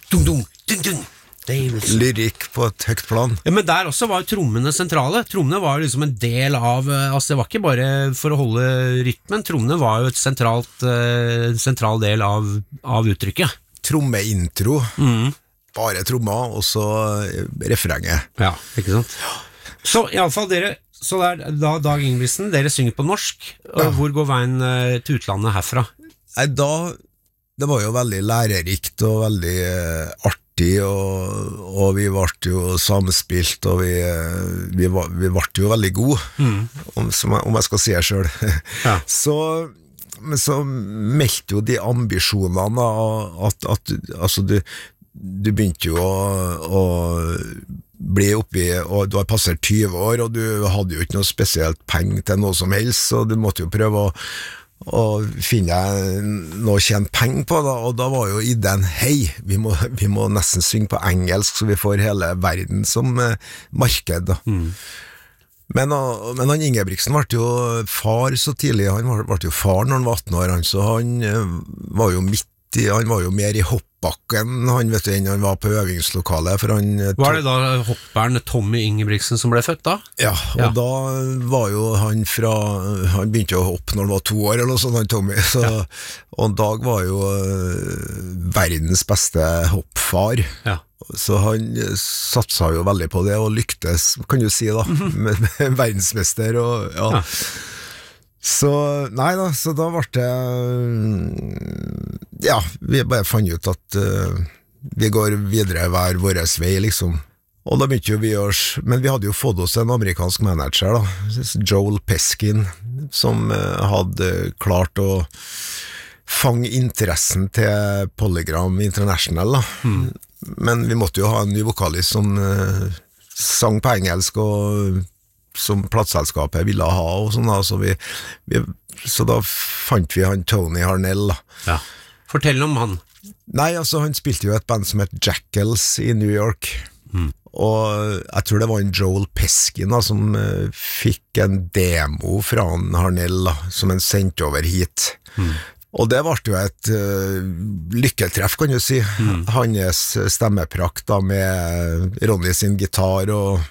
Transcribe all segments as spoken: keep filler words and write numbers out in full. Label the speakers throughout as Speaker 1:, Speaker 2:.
Speaker 1: dung, dung, dung, dung.
Speaker 2: Lyrikk på et høyt plan.
Speaker 1: Ja, men der også var trommene sentrale. Trommene var liksom en del av, altså det var ikke bare for å holde rytmen, trommene var jo et sentralt, uh, sentral del av, av uttrykket.
Speaker 2: Trommeintro, mm. bare trommer, og så refrenget.
Speaker 1: Ja, ikke sant? Så i alle fall dere, så der, da Dag Ingebrigtsen, dere synger på norsk, og ja. Hvor går veien uh, til utlandet herfra?
Speaker 2: Nei, da, det var jo veldig lærerikt og veldig uh, artig, Og, og vi ble jo samspilt, og vi, vi, var, vi ble jo veldig gode, mm. om, jeg, om jeg skal si det selv. Ja. Så, men så meldte jo de ambisjonene at, at altså du, du begynte jo å, å bli oppi, og du har passert tyve år, og du hadde jo ikke noe spesielt penger til noe som helst, så du måtte jo prøve å og finne noe å tjene penger på da, og da var jo ideen hei, vi må, vi må nesten synge på engelsk så vi får hele verden som eh, marked da. Mm. Men, men han Ingebrigtsen ble jo far så tidlig, han ble, ble jo far når han var atten år, han, så han eh, var jo midt i, han var jo mer i hoppbakken han vet du, enn han var på øvingslokalet for han,
Speaker 1: var det da hopperen Tommy Ingebrigtsen som ble født da?
Speaker 2: Ja, og ja. Da var jo han fra han begynte å hoppe når han var to år eller noe sånt, han Tommy så, ja. Og Dag var jo uh, verdens beste hoppfar ja. Så han satsa jo veldig på det og lyktes, kan du si da mm-hmm. med, med verdensmester og ja, ja. Så, nei da, så da ble det ja, vi bare fant ut at uh, vi går videre hver vår vei liksom, og da begynte jo vi oss, men vi hadde jo fått oss en amerikansk manager da, Joel Peskin, som uh, hadde klart å fange interessen til Polygram International da, mm. men vi måtte jo ha en ny vokalist som uh, sang på engelsk og som plattselskapet ville ha og sånn da, så, vi, vi, så da fant vi han Tony Harnell da.
Speaker 1: Ja. Fortell om han.
Speaker 2: Nei, altså han spilte jo et band som het Jackals i New York mm. og jeg tror det var en Joel Peskin da, som uh, fikk en demo fra han Harnell da, som han sendte over hit mm. og det ble jo et uh, lykketreff kan du si mm. hans stemmeprakt da med Ronny sin gitar og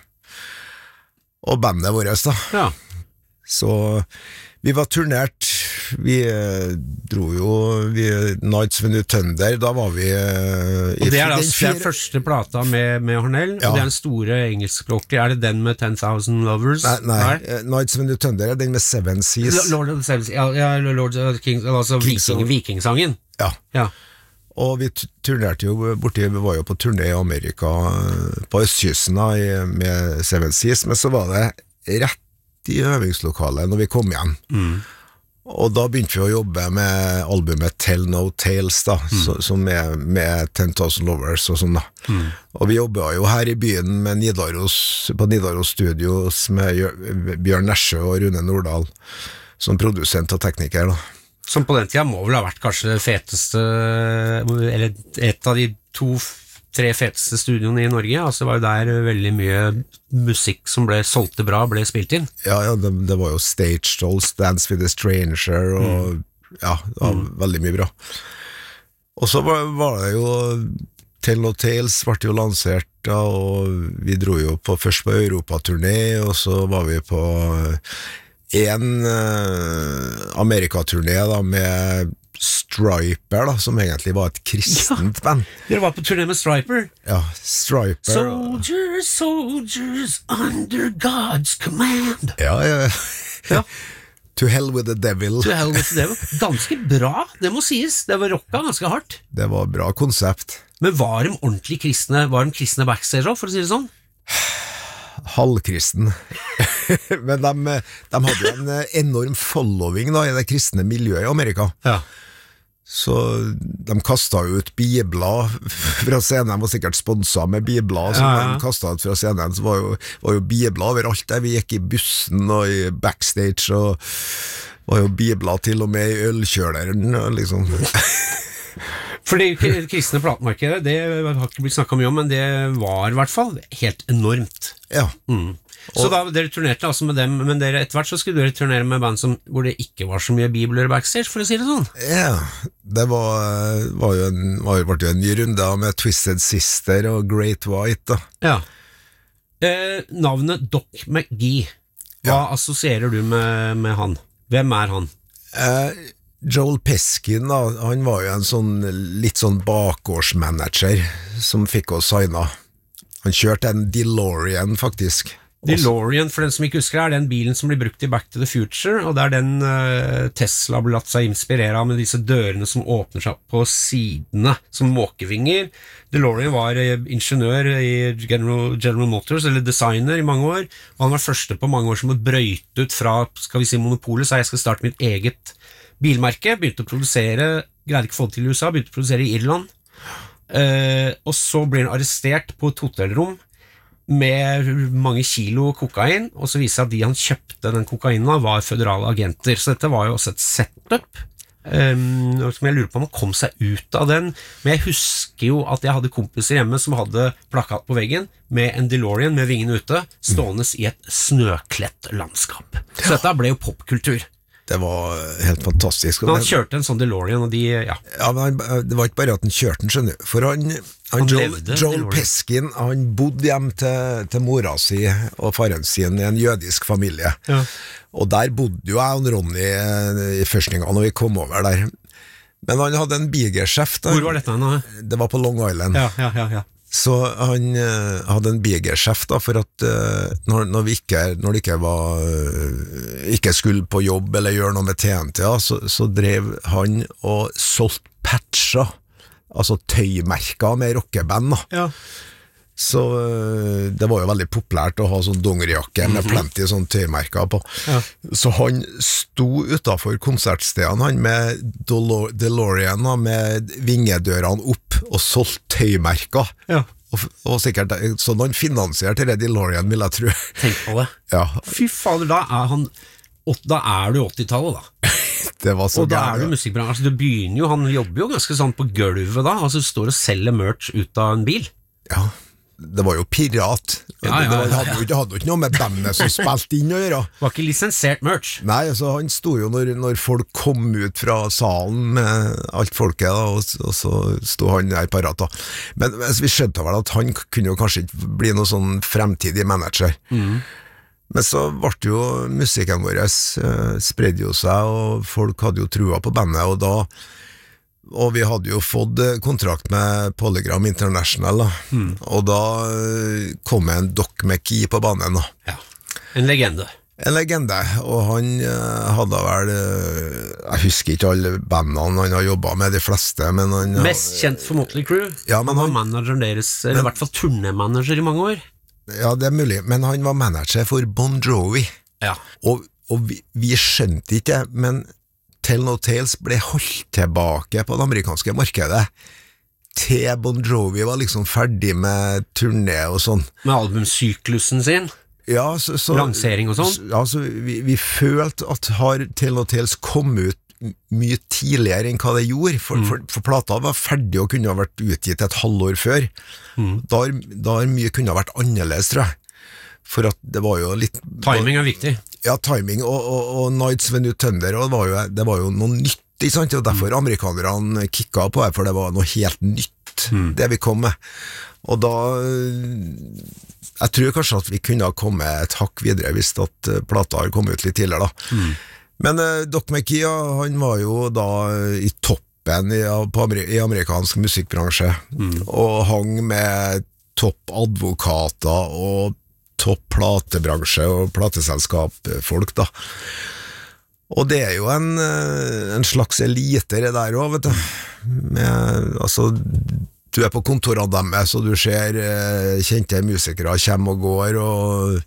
Speaker 2: og bandet vårt da
Speaker 1: ja.
Speaker 2: Så vi var turnert vi eh, dro jo vi, Nights When You Thunder da var vi eh,
Speaker 1: og det er da den første plata med, med Harnell ja. Og det er den store engelskspråklige er det den med ten thousand Lovers?
Speaker 2: Nei, nei. nei. Nights When You Thunder er den med Seven Seas
Speaker 1: Lord of the Seven Seas ja, ja, Lord of the Kings altså Viking, vikingsangen
Speaker 2: ja.
Speaker 1: ja
Speaker 2: Og vi turnerte jo borti, vi var jo på turné i Amerika på østkysten da, med Seven Seas, men så var det rett i øvingslokalet når vi kom hjem. Mm. Og da begynte vi å jobbe med albumet Tell No Tales da, mm. så, som er med ten thousand Lovers og sånn da. Mm. Og vi jobbet jo her i byen med Nidaros, på Nidaros Studios med Bjørn Nesjø og Rune Nordahl som produsent og tekniker da.
Speaker 1: Som på den tida må vel ha vært kanskje det feteste, eller et av de to, tre feteste studioene i Norge, altså det var jo der veldig mye musikk som ble solgt bra, ble spilt inn.
Speaker 2: Ja, ja det, det var jo Stage Dolls, Dance with a Stranger, og mm. ja, det var mm. veldig mye bra. Og så var, var det jo, Tell No Tales ble jo lansert da, og vi dro jo på, først på Europaturné, og så var vi på en uh, Amerikaturné da med Striper da, som egentlig var et kristent ja, band.
Speaker 1: Dere var på turné med Striper?
Speaker 2: Ja, Striper.
Speaker 1: Soldiers, soldiers under God's command.
Speaker 2: Ja, ja.
Speaker 1: ja.
Speaker 2: To hell with the devil.
Speaker 1: To hell with the devil. Ganske bra, det må sies. Det var rocka ganske hardt.
Speaker 2: Det var bra konsept.
Speaker 1: Men var de ordentlig kristne, var de kristne backstage også, for å si det sånn?
Speaker 2: Halvkristen. Men de, de hadde jo en enorm following da, i det kristne miljøet i Amerika.
Speaker 1: Ja.
Speaker 2: Så de kastet jo ut bibler fra scenen, de var sikkert sponset med bibler, så ja, ja. De kastet ut fra scenen, så var jo, var jo bibler overalt der, vi gikk i bussen og i backstage, og var jo bibler til og med i ølkjøleren, liksom.
Speaker 1: For det kristne platemarkedet, det har ikke blitt snakket mye om, men det var i hvert fall helt enormt.
Speaker 2: Ja.
Speaker 1: Mm. Så da dere turnerte altså med dem, men dere etter hvert så skulle dere turnere med band som, hvor det ikke var så mye bibler backstage, for å si det sånn?
Speaker 2: Ja, det var, var jo en, var, var jo en ny runde med Twisted Sister og Great White da.
Speaker 1: Ja. Eh, navnet Doc McGee, hva ja. assosierer du med, med han? Hvem er han?
Speaker 2: Eh, Joel Peskin da, han var jo en sånn litt sånn bakgårdsmanager som fikk oss signa. Han kjørte en DeLorean faktisk.
Speaker 1: DeLorean, for den som ikke husker, er den bilen som blir brukt i Back to the Future, og det er den uh, Tesla ble latt seg inspirere av med disse dørene som åpner seg på sidene, som måkevinger. DeLorean var uh, ingeniør i General, General Motors, eller designer i mange år, og han var første på mange år som brøyte ut fra, skal vi si, monopolet, så jeg skal starte mitt eget bilmerke, begynte å produsere, greide ikke å få det til i U S A, begynte å produsere i Irland, uh, og så ble han arrestert på et hotellrom, med mange kilo kokain, og så viser at de han kjøpte den kokainen av var føderale agenter, så dette var jo også et setup um, som jeg lurer på om han kom seg ut av den, men jeg husker jo at jeg hadde kompiser hjemme som hadde plakat på veggen med en DeLorean med vingene ute, stående i et snøklett landskap, så dette ble jo popkultur.
Speaker 2: Det var helt fantastisk.
Speaker 1: Men han kjørte en sånn DeLorean, og de, ja.
Speaker 2: Ja, men han, det var ikke bare at han kjørte den, skjønner du. For han, han,
Speaker 1: han
Speaker 2: Joel, Joel
Speaker 1: DeLorean.
Speaker 2: Peskin, han bodde hjem til, til mora si og faren sin i en jødisk familie.
Speaker 1: Ja.
Speaker 2: Og der bodde jo jeg og Ronny i førstninga når vi kom over der. Men han hadde en bigersjef der.
Speaker 1: Hvor var dette nå?
Speaker 2: Det var på Long Island.
Speaker 1: Ja, ja, ja, ja.
Speaker 2: Så han uh, hadde en bigersjef da, for at uh, når, når vi ikke, når det ikke var uh, ikke skulle på jobb eller gjøre noe med T N T, ja, så, så drev han og solgte patcher, altså tøymerker med rockeband da.
Speaker 1: Ja.
Speaker 2: Så uh, det var jo veldig populært å ha sånn dongerijakke med
Speaker 1: Mhm.
Speaker 2: plenty sånn tøymerker på.
Speaker 1: Ja.
Speaker 2: Så han sto utenfor konsertstedene han med Dolo- DeLorean da, med vingedørene opp og solgte tøymerker.
Speaker 1: Ja.
Speaker 2: Og, og sikkert sånn han finansierte det DeLorean, vil jeg tro.
Speaker 1: Tenk på det.
Speaker 2: Ja,
Speaker 1: Fy fader, da er han da er du åttitallet da.
Speaker 2: det var så
Speaker 1: Og da er
Speaker 2: gærent.
Speaker 1: du musikkbransjen. Altså, du begynner jo, han jobber jo ganske sånn på gulvet da. Altså, du står og selger merch ut av en bil.
Speaker 2: Ja, det var jo pirat.
Speaker 1: Ja, ja,
Speaker 2: Det var-
Speaker 1: ja, ja.
Speaker 2: hadde jo ikke, hadde jo ikke noe med bandet som spilte inn å gjøre.
Speaker 1: Det var ikke lisensert merch.
Speaker 2: Nei, altså han sto jo når, når folk kom ut fra salen med alt folket da, og, og så sto han der parat da. Men altså, vi skjønte vel at han kunne jo kanskje ikke bli noe sånn fremtidig manager.
Speaker 1: Mm.
Speaker 2: Men så ble jo musikken vår eh, spredde jo seg, og folk hadde jo trua på bandet, og da og vi hadde jo fått eh, kontrakt med Polygram International da.
Speaker 1: Mm.
Speaker 2: Og da eh, kom en Doc McGee på banen da.
Speaker 1: Ja. En legende.
Speaker 2: En legende, og han eh, hadde vel eh, jeg husker ikke alle bandene han har jobbet med, de fleste, men han
Speaker 1: Mest kjent for Motley Crue.
Speaker 2: Ja, men
Speaker 1: han var
Speaker 2: han-
Speaker 1: manageren deres, eller i hvert fall turnémanager i mange år.
Speaker 2: Ja, det er mulig, men han var manager for Bon Jovi.
Speaker 1: Ja.
Speaker 2: Og, og vi, vi skjønte ikke, men Tell No Tales ble holdt tilbake på det amerikanske markedet til Bon Jovi var liksom ferdig med turné og sånn.
Speaker 1: Med albumsyklusen sin.
Speaker 2: Ja, så, så,
Speaker 1: Lansering og sånn.
Speaker 2: så- Ja, så vi, vi følte at har Tell No Tales kommet ut m- mye tidligere enn hva det gjorde, for, for, for plata var ferdig og kunne ha vært utgitt et halvår før.
Speaker 1: Mm.
Speaker 2: Da, har- da har mye kunne ha vært annerledes, tror jeg. For at det var jo litt
Speaker 1: Timing er viktig.
Speaker 2: Ja, timing, og, og, og Nights When You Thunder, og det var jo, det var jo noe nytt, ikke sant? Og derfor amerikanerne kicka på det, for det var noe helt nytt,
Speaker 1: Mm.
Speaker 2: det vi kom med. Og da jeg tror kanskje at vi kunne ha kommet et hakk videre hvis at eh, plata har kommet ut litt tidligere da.
Speaker 1: Mm.
Speaker 2: Men uh, Doc McGee, ja, han var jo da eh, i toppen i, på, Amer- i amerikansk musikkbransje,
Speaker 1: Mm.
Speaker 2: og hang med topp advokater og topp platebransje og plateselskapfolk da. Og det er jo en, eh, en slags elite det der også, vet du. Med, altså, du er på kontorene deres, og du ser eh, kjente musikere kommer og går, og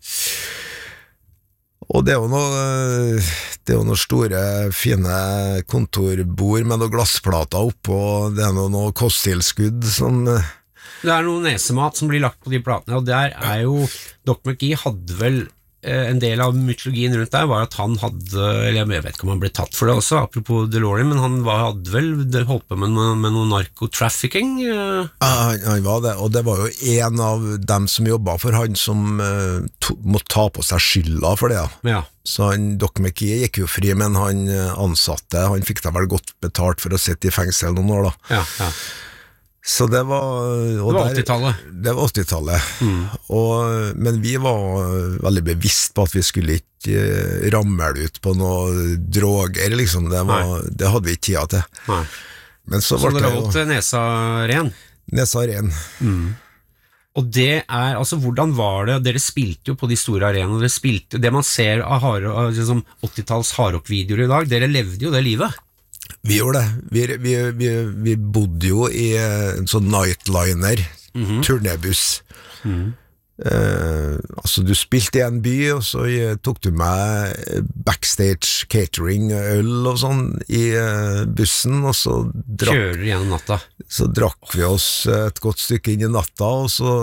Speaker 2: og det er jo noe eh, det er jo noen store, fine kontorbord med noen glassplater oppå, og det er noe, noe kosttilskudd som eh,
Speaker 1: Det er noe nesemat som blir lagt på de platene, og der er jo Doc McGee hadde vel en del av mytologien rundt der var at han hadde, eller jeg vet ikke om han ble tatt for det også, apropos DeLorean, men han var, hadde vel holdt på med, med noe narkotrafficking.
Speaker 2: Ja, han, han var det, og det var jo en av dem som jobbet for han som uh, to, måtte ta på seg skylda for det.
Speaker 1: Ja.
Speaker 2: Så han, Doc McKee gikk jo fri, men han ansatte, han fikk da vel godt betalt for å sitte i fengsel noen år da.
Speaker 1: Ja, ja.
Speaker 2: Så det var
Speaker 1: Det var åttitallet.
Speaker 2: Det var åttitallet. Mm. Og, men vi var veldig bevisst på at vi skulle ikke uh, ramle ut på noe droger, liksom. Det, var, det hadde vi ikke tida til.
Speaker 1: Nei.
Speaker 2: Men så,
Speaker 1: så dere holdt nesa ren?
Speaker 2: Nesa ren.
Speaker 1: Mm. Og det er, altså hvordan var det, dere spilte jo på de store arenaene, dere spilte, det man ser av, hard, av liksom åttitalls hardrock-videoer i dag, dere levde jo det livet.
Speaker 2: Vi gjorde det. Vi, vi, vi, vi bodde jo i en sånn nightliner, mm-hmm. turnébuss. Mm. Eh, altså, du spilte i en by, og så tok du med backstage catering, øl og sånn i uh, bussen, og så drakk,
Speaker 1: Kjører gjennom natta.
Speaker 2: Så drakk vi oss et godt stykke inn i natta, og så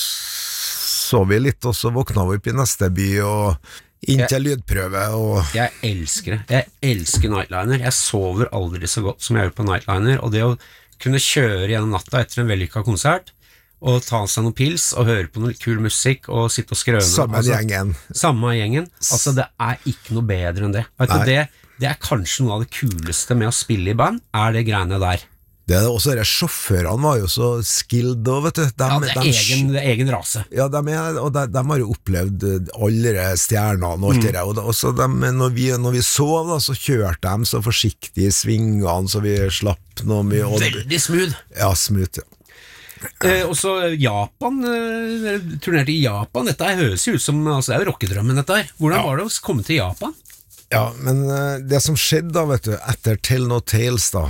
Speaker 2: så vi litt, og så våkna vi opp i neste by, og inn til lydprøve og
Speaker 1: Jeg elsker det, jeg elsker nightliner. Jeg sover aldri så godt som jeg gjør på nightliner, og det å kunne kjøre gjennom natta etter en vellykket konsert og ta seg noen pils og høre på noe kul musikk og sitte og skrøne
Speaker 2: Samme
Speaker 1: altså,
Speaker 2: gjengen
Speaker 1: Samme gjengen, altså det er ikke noe bedre enn det. Vet du, det, det er kanskje noe av det kuleste med å spille i band, er det greiene der.
Speaker 2: Det er også, de sjåførene var jo så skilled og, vet du de,
Speaker 1: Ja, det er,
Speaker 2: de,
Speaker 1: egen, det er egen rase.
Speaker 2: Ja, de, er, og de, de har jo opplevd alle stjernene og alt mm. det, og, og så de, når, vi, når vi sov da, så kjørte de så forsiktig i svingene, så vi slapp noe mye og,
Speaker 1: Veldig smooth.
Speaker 2: Ja, smooth, ja.
Speaker 1: Eh, og så Japan, eh, turnerte i Japan. Dette høres jo ut som, altså det er jo rockedrømmen dette her. Hvordan ja. Var det å komme til Japan?
Speaker 2: Ja, men uh, det som skjedde da, vet du, etter Tell No Tales da,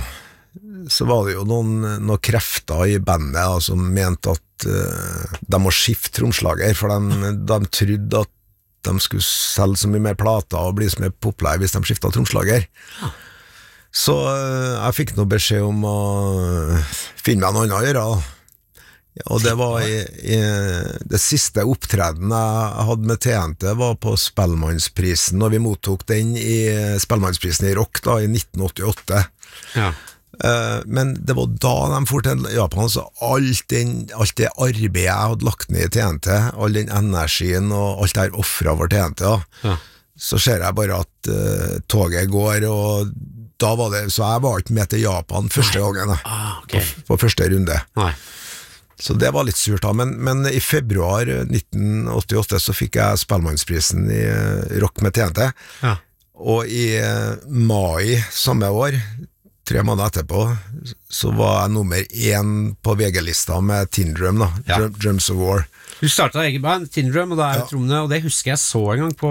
Speaker 2: så var det jo noen, noen krefter i bandet da, som mente at uh, de må skifte tromslager, for de, de trodde at de skulle selge så mye mer plater og bli så mye populære hvis de skiftet tromslager. Ja. Så uh, jeg fikk noe beskjed om å finne meg noe annet å gjøre da. Og det var i, i det siste opptreden jeg hadde med T N T var på Spellemannsprisen, og vi mottok den i Spellemannsprisen i rock da, i nitten åttiåtte. Ja. Uh, men det var da de for til Japan, så alt, den, alt det arbeidet jeg hadde lagt ned i T N T, all den energien og alt det her offret for T N T da, ja. Så ser jeg bare at uh, toget går, og da var det, så jeg var ikke med til Japan første Nei. gangen
Speaker 1: ah, okay.
Speaker 2: på, på første runde.
Speaker 1: Nei.
Speaker 2: Så det var litt surt da, men, men i februar nitten åttiåtte så fikk jeg Spellemannsprisen i rock med T N T, ja. Og i mai samme år, tre måneder etterpå, så var jeg nummer én på V G-lista med Tin Drum da, ja. Drums of War.
Speaker 1: Du startet egen band, Tin Drum, og, ja. trommene, og det husker jeg så en gang på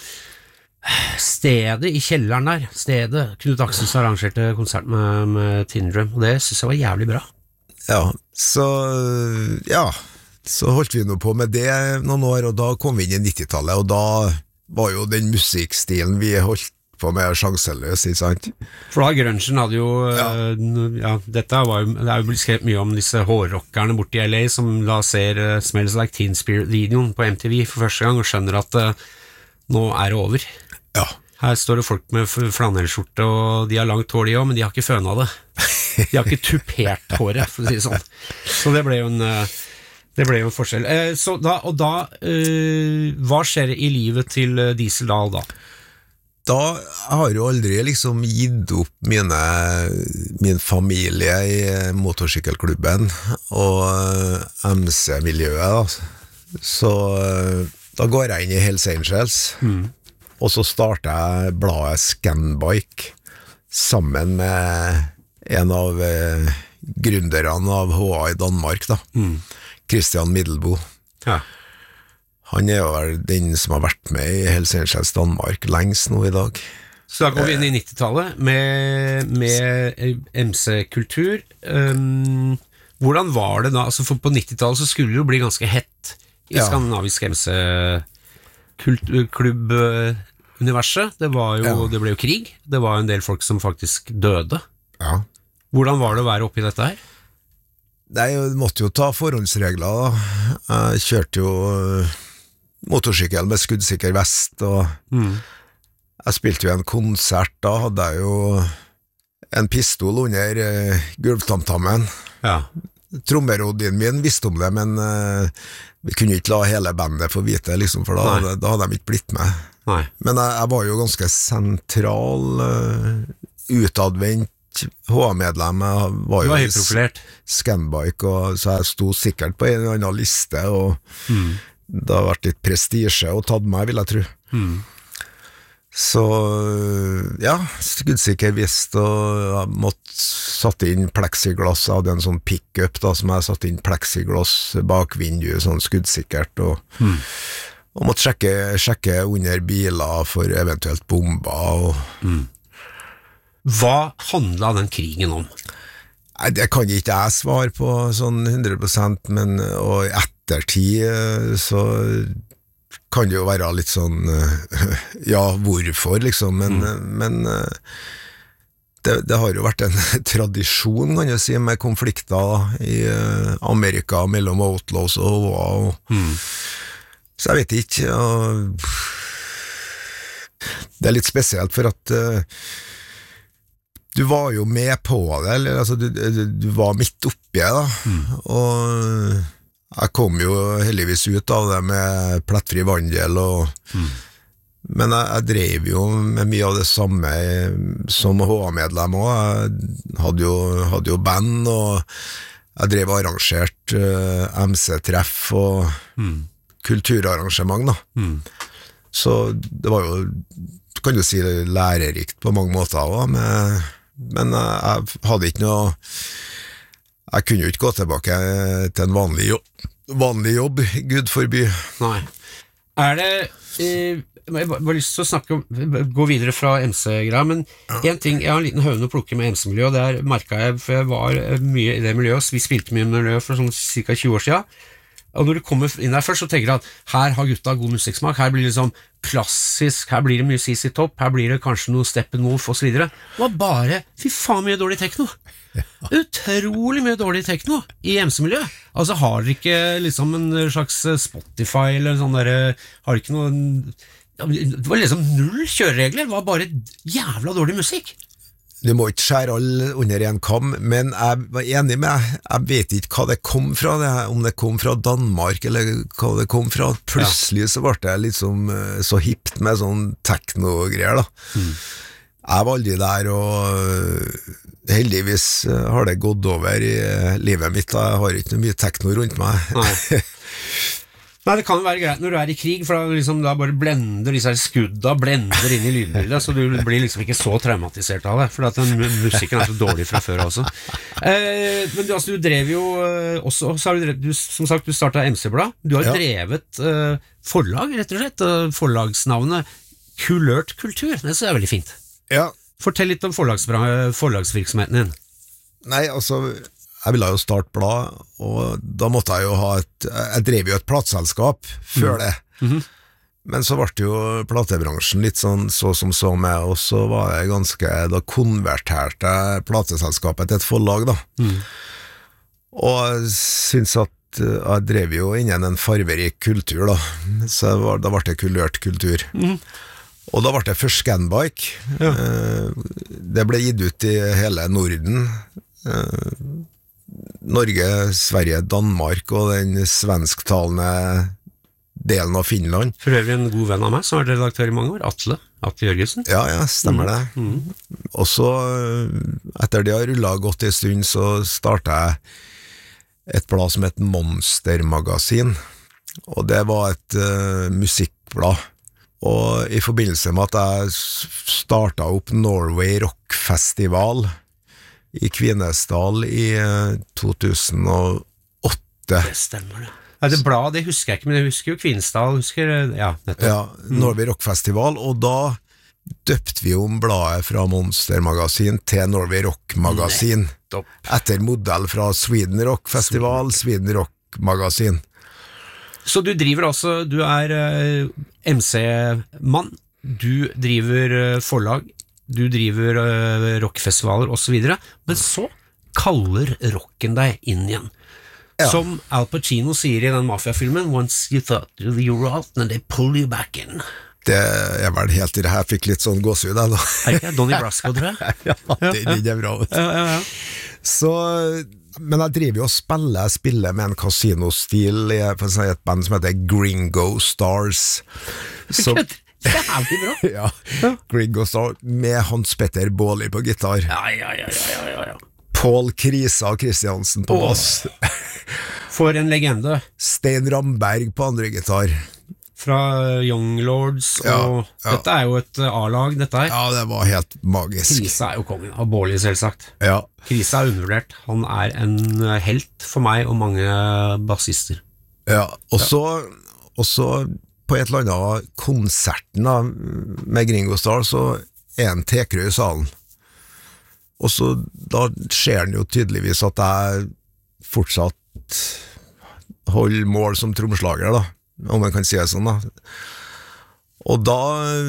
Speaker 1: stedet i kjelleren der, stedet, Knut Aksels arrangerte konsert med, med Tin Drum, og det synes jeg var jævlig bra.
Speaker 2: Ja, så ja, så holdt vi nå på med det noen år, og da kom vi inn i nittitallet, og da var jo den musikkstilen vi holdt på med sjanseløs, ikke sant?
Speaker 1: For da grunchen hadde jo, ja, ja dette var jo, det er jo blitt skrevet mye om disse hårrockerne borte i L A som da ser uh, Smells Like Teen Spirit-videoen på M T V for første gang og skjønner at uh, nå er det over.
Speaker 2: Ja.
Speaker 1: Her står det folk med flanellskjorte, og de har langt hår de også, men de har ikke føna det. De har ikke tupert håret, for å si det sånn. Så det ble jo en, det ble jo en forskjell. Eh, så da, og da, eh, hva skjer i livet til Diesel Dahl da?
Speaker 2: Da har jo aldri liksom gitt opp mine, min familie i motorsykkelklubben og M C-miljøet da. Så da går jeg inn i Hells Angels, mm. og så starter jeg bladet Scanbike sammen med en av eh, gründerne av H A i Danmark da, mm. Christian Middelbo. Ja. Han er jo den som har vært med i Hells Angels Danmark lengst nå i dag.
Speaker 1: Så da går vi inn i nittitallet med, med M C-kultur. Um, hvordan var det da? Altså for på nittitallet så skulle det jo bli ganske hett i ja. skandinavisk M C-klubb-universet. Det var jo, ja. det ble jo krig. Det var en del folk som faktisk døde.
Speaker 2: Ja.
Speaker 1: Hvordan var det å være oppi dette her?
Speaker 2: Nei, jeg måtte jo ta forhåndsregler da. Jeg kjørte jo motorsykkel med skuddsikker vest, og
Speaker 1: Mm.
Speaker 2: jeg spilte jo en konsert, da hadde jeg jo en pistol under uh, gulvtamtammen.
Speaker 1: Ja.
Speaker 2: Trommerodien min visste om det, men uh, vi kunne ikke la hele bandet få vite, liksom, for da,
Speaker 1: Nei.
Speaker 2: hadde, da hadde de ikke blitt med.
Speaker 1: Nei.
Speaker 2: Men jeg, jeg var jo ganske sentral, uh, utadvendt H A-medlem. Jeg var
Speaker 1: Du
Speaker 2: jo
Speaker 1: var
Speaker 2: i
Speaker 1: helt profilert.
Speaker 2: Scanbike, og, så jeg sto sikkert på en eller annen liste, og
Speaker 1: Mm.
Speaker 2: det har vært litt prestisje og tatt meg, vil jeg tro.
Speaker 1: Mm.
Speaker 2: Så ja, skuddsikker vest, og jeg måtte satt inn plexiglass. Jeg hadde en sånn pick-up da, som jeg satt inn plexiglass bak vinduet, sånn skuddsikkert, og,
Speaker 1: Mm.
Speaker 2: og måtte sjekke, sjekke under biler for eventuelt bomber. Og,
Speaker 1: Mm. Hva handla den krigen om?
Speaker 2: nei, det kan ikke jeg svare på sånn hundre prosent, men og i ettertid eh, så kan det jo være litt sånn eh, ja, hvorfor liksom, men, men eh, det, det har jo vært en tradisjon, kan jeg si, med konflikter da, i eh, Amerika mellom outlaws og H A, og,
Speaker 1: Mm.
Speaker 2: så jeg vet ikke, og det er litt spesielt, for at eh, du var jo med på det, eller altså, du, du, du var midt oppi det, da, og jeg kom jo heldigvis ut av det med plettfri vandel, og, men jeg, jeg drev jo med mye av det samme som H A-medlem også. Jeg hadde jo, hadde jo band, og jeg drev arrangert uh, M C-treff og
Speaker 1: Mm.
Speaker 2: kulturarrangement da.
Speaker 1: Mm.
Speaker 2: Så det var jo, kan du si, lærerikt på mange måter også, med, men jeg, jeg hadde ikke noe, jeg kunne jo ikke gå tilbake til en vanlig jobb, vanlig jobb, Gud forby.
Speaker 1: Nei. Er det eh, Jeg har bare lyst til å snakke om gå videre fra M C-greia, men en ting, jeg har en liten høne å plukke med M C-miljøet, og der merket jeg, for jeg var eh, mye i det miljøet, vi spilte mye i miljøet for sånn cirka tjue år siden, og når du kommer inn der først, så tenker du at her har gutta god musikksmak, her blir det liksom klassisk, her blir det mye C C Top, her blir det kanskje noe Steppenwolf og så videre. Det var bare, fy faen mye dårlig tekno. Utrolig mye dårlig tekno i M C-miljøet. Altså har dere ikke liksom en slags Spotify eller sånn der, har dere ikke noen, det var liksom null kjøreregler, det var bare jævla dårlig musikk.
Speaker 2: Du må ikke skjære alle under en kam, men jeg var enig med, jeg vet ikke hva det kom fra, det, om det kom fra Danmark, eller hva det kom fra. Plutselig så ble det liksom eh, så hipt med sånn techno-greier da. Mm. Jeg var aldri der, og øh, heldigvis øh, har det gått over i øh, livet mitt, da. Jeg har ikke noe mye techno rundt meg.
Speaker 1: Nei. Nei, det kan jo være greit når du er i krig, for da, liksom, da bare blender disse her skudda, blender inn i lydbildet, så du blir liksom ikke så traumatisert av det, for at den musikken er så dårlig fra før også. Eh, men du, altså, du drev jo eh, også, så har du, drevet, du, som sagt, du startet M C-blad, du har
Speaker 2: Ja.
Speaker 1: drevet eh, forlag, rett og slett, eh, forlagsnavnet Kulørt Kultur, det synes jeg er veldig fint.
Speaker 2: Ja,
Speaker 1: Fortell litt om forlagsbra- forlagsvirksomheten din.
Speaker 2: nei, altså, jeg ville jo starte blad, og da måtte jeg jo ha et, jeg drev jo et plateselskap før det.
Speaker 1: Mhm.
Speaker 2: Men så ble det jo platebransjen litt sånn så som så med, og så var jeg ganske, da konverterte jeg plateselskapet til et forlag da.
Speaker 1: Mm.
Speaker 2: Og jeg synes at eh, jeg drev jo innen en farverik kultur da, så det var, da ble det kulørt kultur.
Speaker 1: Mhm.
Speaker 2: Og da ble det først Scanbike.
Speaker 1: Ja.
Speaker 2: Eh, det ble gitt ut i hele Norden. Eh, Norge, Sverige, Danmark og den svensktalende delen av Finland.
Speaker 1: For øvrig en god venn av meg, som har vært redaktør i mange år, Atle, Atle Jørgensen.
Speaker 2: Ja, ja, stemmer det.
Speaker 1: Mhm.
Speaker 2: Og så, etter det har rullet godt en stund, så startet jeg et blad som het Monstermagasin, og det var et uh, musikkblad. Og i forbindelse med at jeg startet opp Norway Rock Festival i Kvinesdal i uh, to tusen og åtte.
Speaker 1: Det stemmer det. Ja, det bladet, det husker jeg ikke, men jeg husker jo Kvinesdal, husker, ja, nettopp.
Speaker 2: Ja, Norway Rock Festival, og da døpte vi om bladet fra Monstermagasin til Norway Rock Magasin,
Speaker 1: Nettopp.
Speaker 2: etter modell fra Sweden Rock Festival, Sweden Rock Magasin.
Speaker 1: Så du driver altså, du er uh, M C-mann, du driver uh, forlag, du driver uh, rockfestivaler og så videre, men så kaller rocken deg inn igjen.
Speaker 2: Ja.
Speaker 1: Som Al Pacino sier i den mafiafilmen, once you thought you were out, and they pull you back in.
Speaker 2: Det er vel helt i det her, fikk litt sånn gåsehud da.
Speaker 1: Er ikke det Donnie Brasco, tror jeg?
Speaker 2: Ja, det, det er bra.
Speaker 1: Ja, ja, ja.
Speaker 2: Så, men jeg driver jo og spiller, jeg spiller med en kasinostil i på sånn et band som heter Gringo Stars. Så,
Speaker 1: Jævlig bra.
Speaker 2: ja, Gringo Stars med Hans Petter Baali på gitar.
Speaker 1: Ja, ja, ja, ja, ja, ja.
Speaker 2: Paul Krisa Kristiansen på bass.
Speaker 1: For en legende.
Speaker 2: Stein Ramberg på andre gitar.
Speaker 1: Fra Young Lords, og
Speaker 2: Ja, ja.
Speaker 1: dette er jo et A-lag, dette her.
Speaker 2: Ja, det var helt magisk.
Speaker 1: Krisa er jo kongen, og Baali selvsagt.
Speaker 2: Ja,
Speaker 1: Krisa er undervurdert. Han er en helt for meg og mange bassister.
Speaker 2: ja. Og så, og så på et eller annet konserten da, med Gringo Star, så er en tekrø i salen. Og så da ser han jo tydeligvis at jeg fortsatt holder mål som tromslager da, om man kan si det sånn da. Og da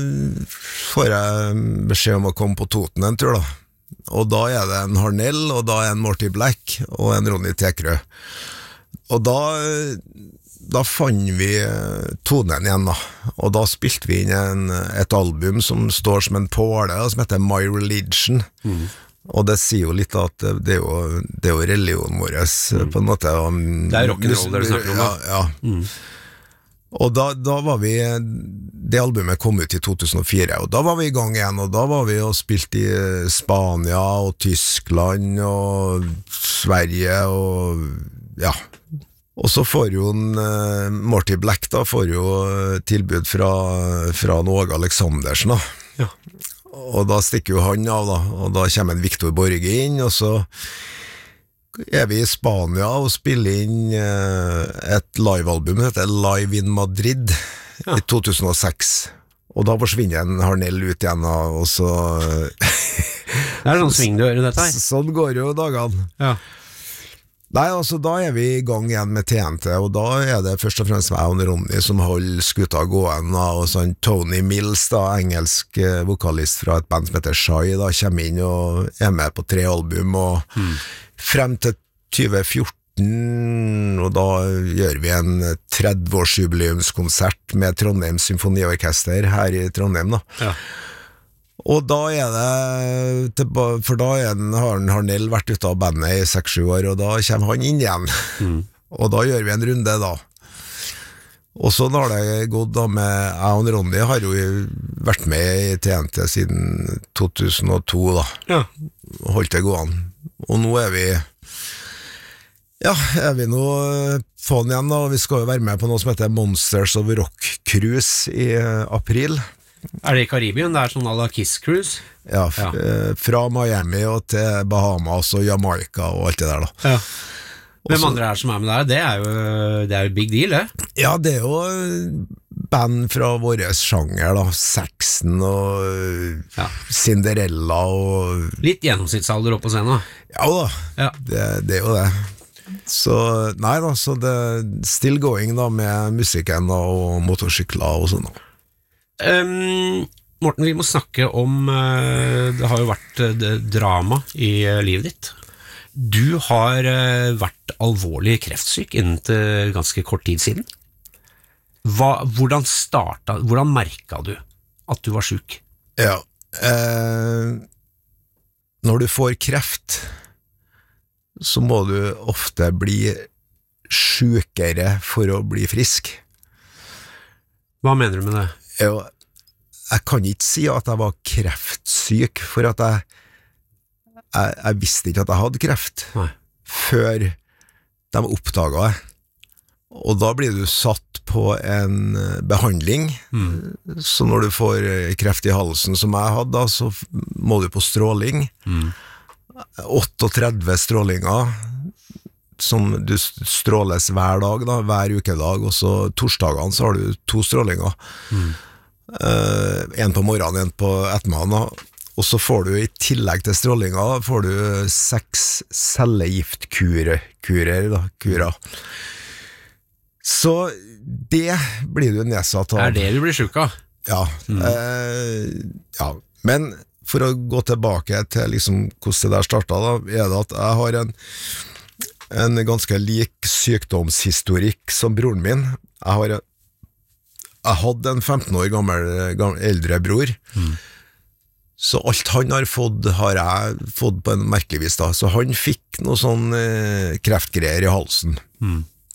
Speaker 2: får jeg beskjed om å komme på Toten en tur da. Og da er det en Harnell, og da er en Morty Black, og en Ronny Tekrø. Og da, da fant vi tonen igjen da. Og da spilte vi inn en, et album som står som en påle, som heter My Religion. Mm. Og det sier jo litt at det er jo, det er jo religionen vår mm. på en måte. Og,
Speaker 1: det er rock'n'roll det du snakker om da.
Speaker 2: Ja, ja. Mm. Og da, da var vi, det albumet kom ut i to tusen og fire, og da var vi i gang igjen, og da var vi og spilte i Spania og Tyskland og Sverige og ja. Og så får jo en, uh, Morty Black da, får jo tilbud fra, fra Åge Aleksandersen da. Ja. Og da stikker jo han av da, og da kommer en Victor Borge inn, og så er vi i Spania og spiller inn eh, et livealbum som heter Live in Madrid ja. I to tusen og seks. Og da forsvinner en Harnell ut igjen, og så
Speaker 1: det er sånn svingdør i dette her.
Speaker 2: Sånn går jo dagene. Ja. Nei, altså da er vi i gang igjen med T N T, og da er det først og fremst meg og Ronny som holder skuta gående, og sånn Tony Mills, da, engelsk eh, vokalist fra et band som heter Shai, da kommer inn og er med på tre album, og mm. frem til tjue fjorten, og da gjør vi en tretti-årsjubileumskonsert med Trondheim Symfoniorkester her i Trondheim da. Ja. Og da er det, for da er den, har Harnell vært ute av bandet i seks sju år, og da kommer han inn igjen. Mm. Og da gjør vi en runde da. Og så har det gått da med, jeg og Ronny har jo vært med i T N T siden to tusen og to da. Ja. Holdt det gående. Og nå er vi, ja, er vi nå på den igjen da, og vi skal jo være med på noe som heter Monsters of Rock Cruise i april.
Speaker 1: Er det i Karibien? Det er sånn à la Kiss Cruise?
Speaker 2: Ja, f- ja. Fra Miami og til Bahamas og Jamaica og alt det der da. Ja.
Speaker 1: Hvem
Speaker 2: Også,
Speaker 1: andre er som er med der? Det er jo, det er jo big deal, det?
Speaker 2: Ja, det er jo band fra vår sjanger da, Saxon og ja. Cinderella og...
Speaker 1: Litt gjennomsnittsalder opp på scenen da?
Speaker 2: Ja da, ja. Det, det er jo det. Så, nei da, så det er still going da med musikken da, og motorsykler og sånn da.
Speaker 1: Um, Morten, vi må snakke om uh, det har jo vært uh, drama i uh, livet ditt. Du har uh, vært alvorlig kreftsyk innen til ganske kort tid siden. Hva, hvordan startet, hvordan merket du at du var syk?
Speaker 2: Ja, eh, når du får kreft, så må du ofte bli sykere for å bli frisk.
Speaker 1: Hva mener du med det?
Speaker 2: Jeg, jeg kan ikke si at jeg var kreftsyk, for at jeg, jeg, jeg visste ikke at jeg hadde kreft. Nei. Før de oppdaget det. Og da blir du satt på en behandling, mm. så når du får kreft i halsen som jeg hadde, så må du på stråling. Mm. trettioåtte strålinger, som du stråles hver dag, da, hver ukedag, og så torsdagene så har du to strålinger. Mm. Uh, en på morgenen, en på ettermiddagen, og så får du i tillegg til strålinger, får du seks cellegiftkurer, kurer, da, kurer. Så det blir du nedsatt av.
Speaker 1: Er det du blir syk av?
Speaker 2: Ja. Mm. Uh, ja, men for å gå tilbake til liksom hvordan det der startet, da, er det at jeg har en en ganske lik sykdomshistorikk som broren min. Jeg har jeg hadde en femten år gammel, gammel eldre bror, mm. så alt han har fått, har jeg fått på en merkelig vis da. Så han fikk noe sånn eh, kreftgreier i halsen. Mm.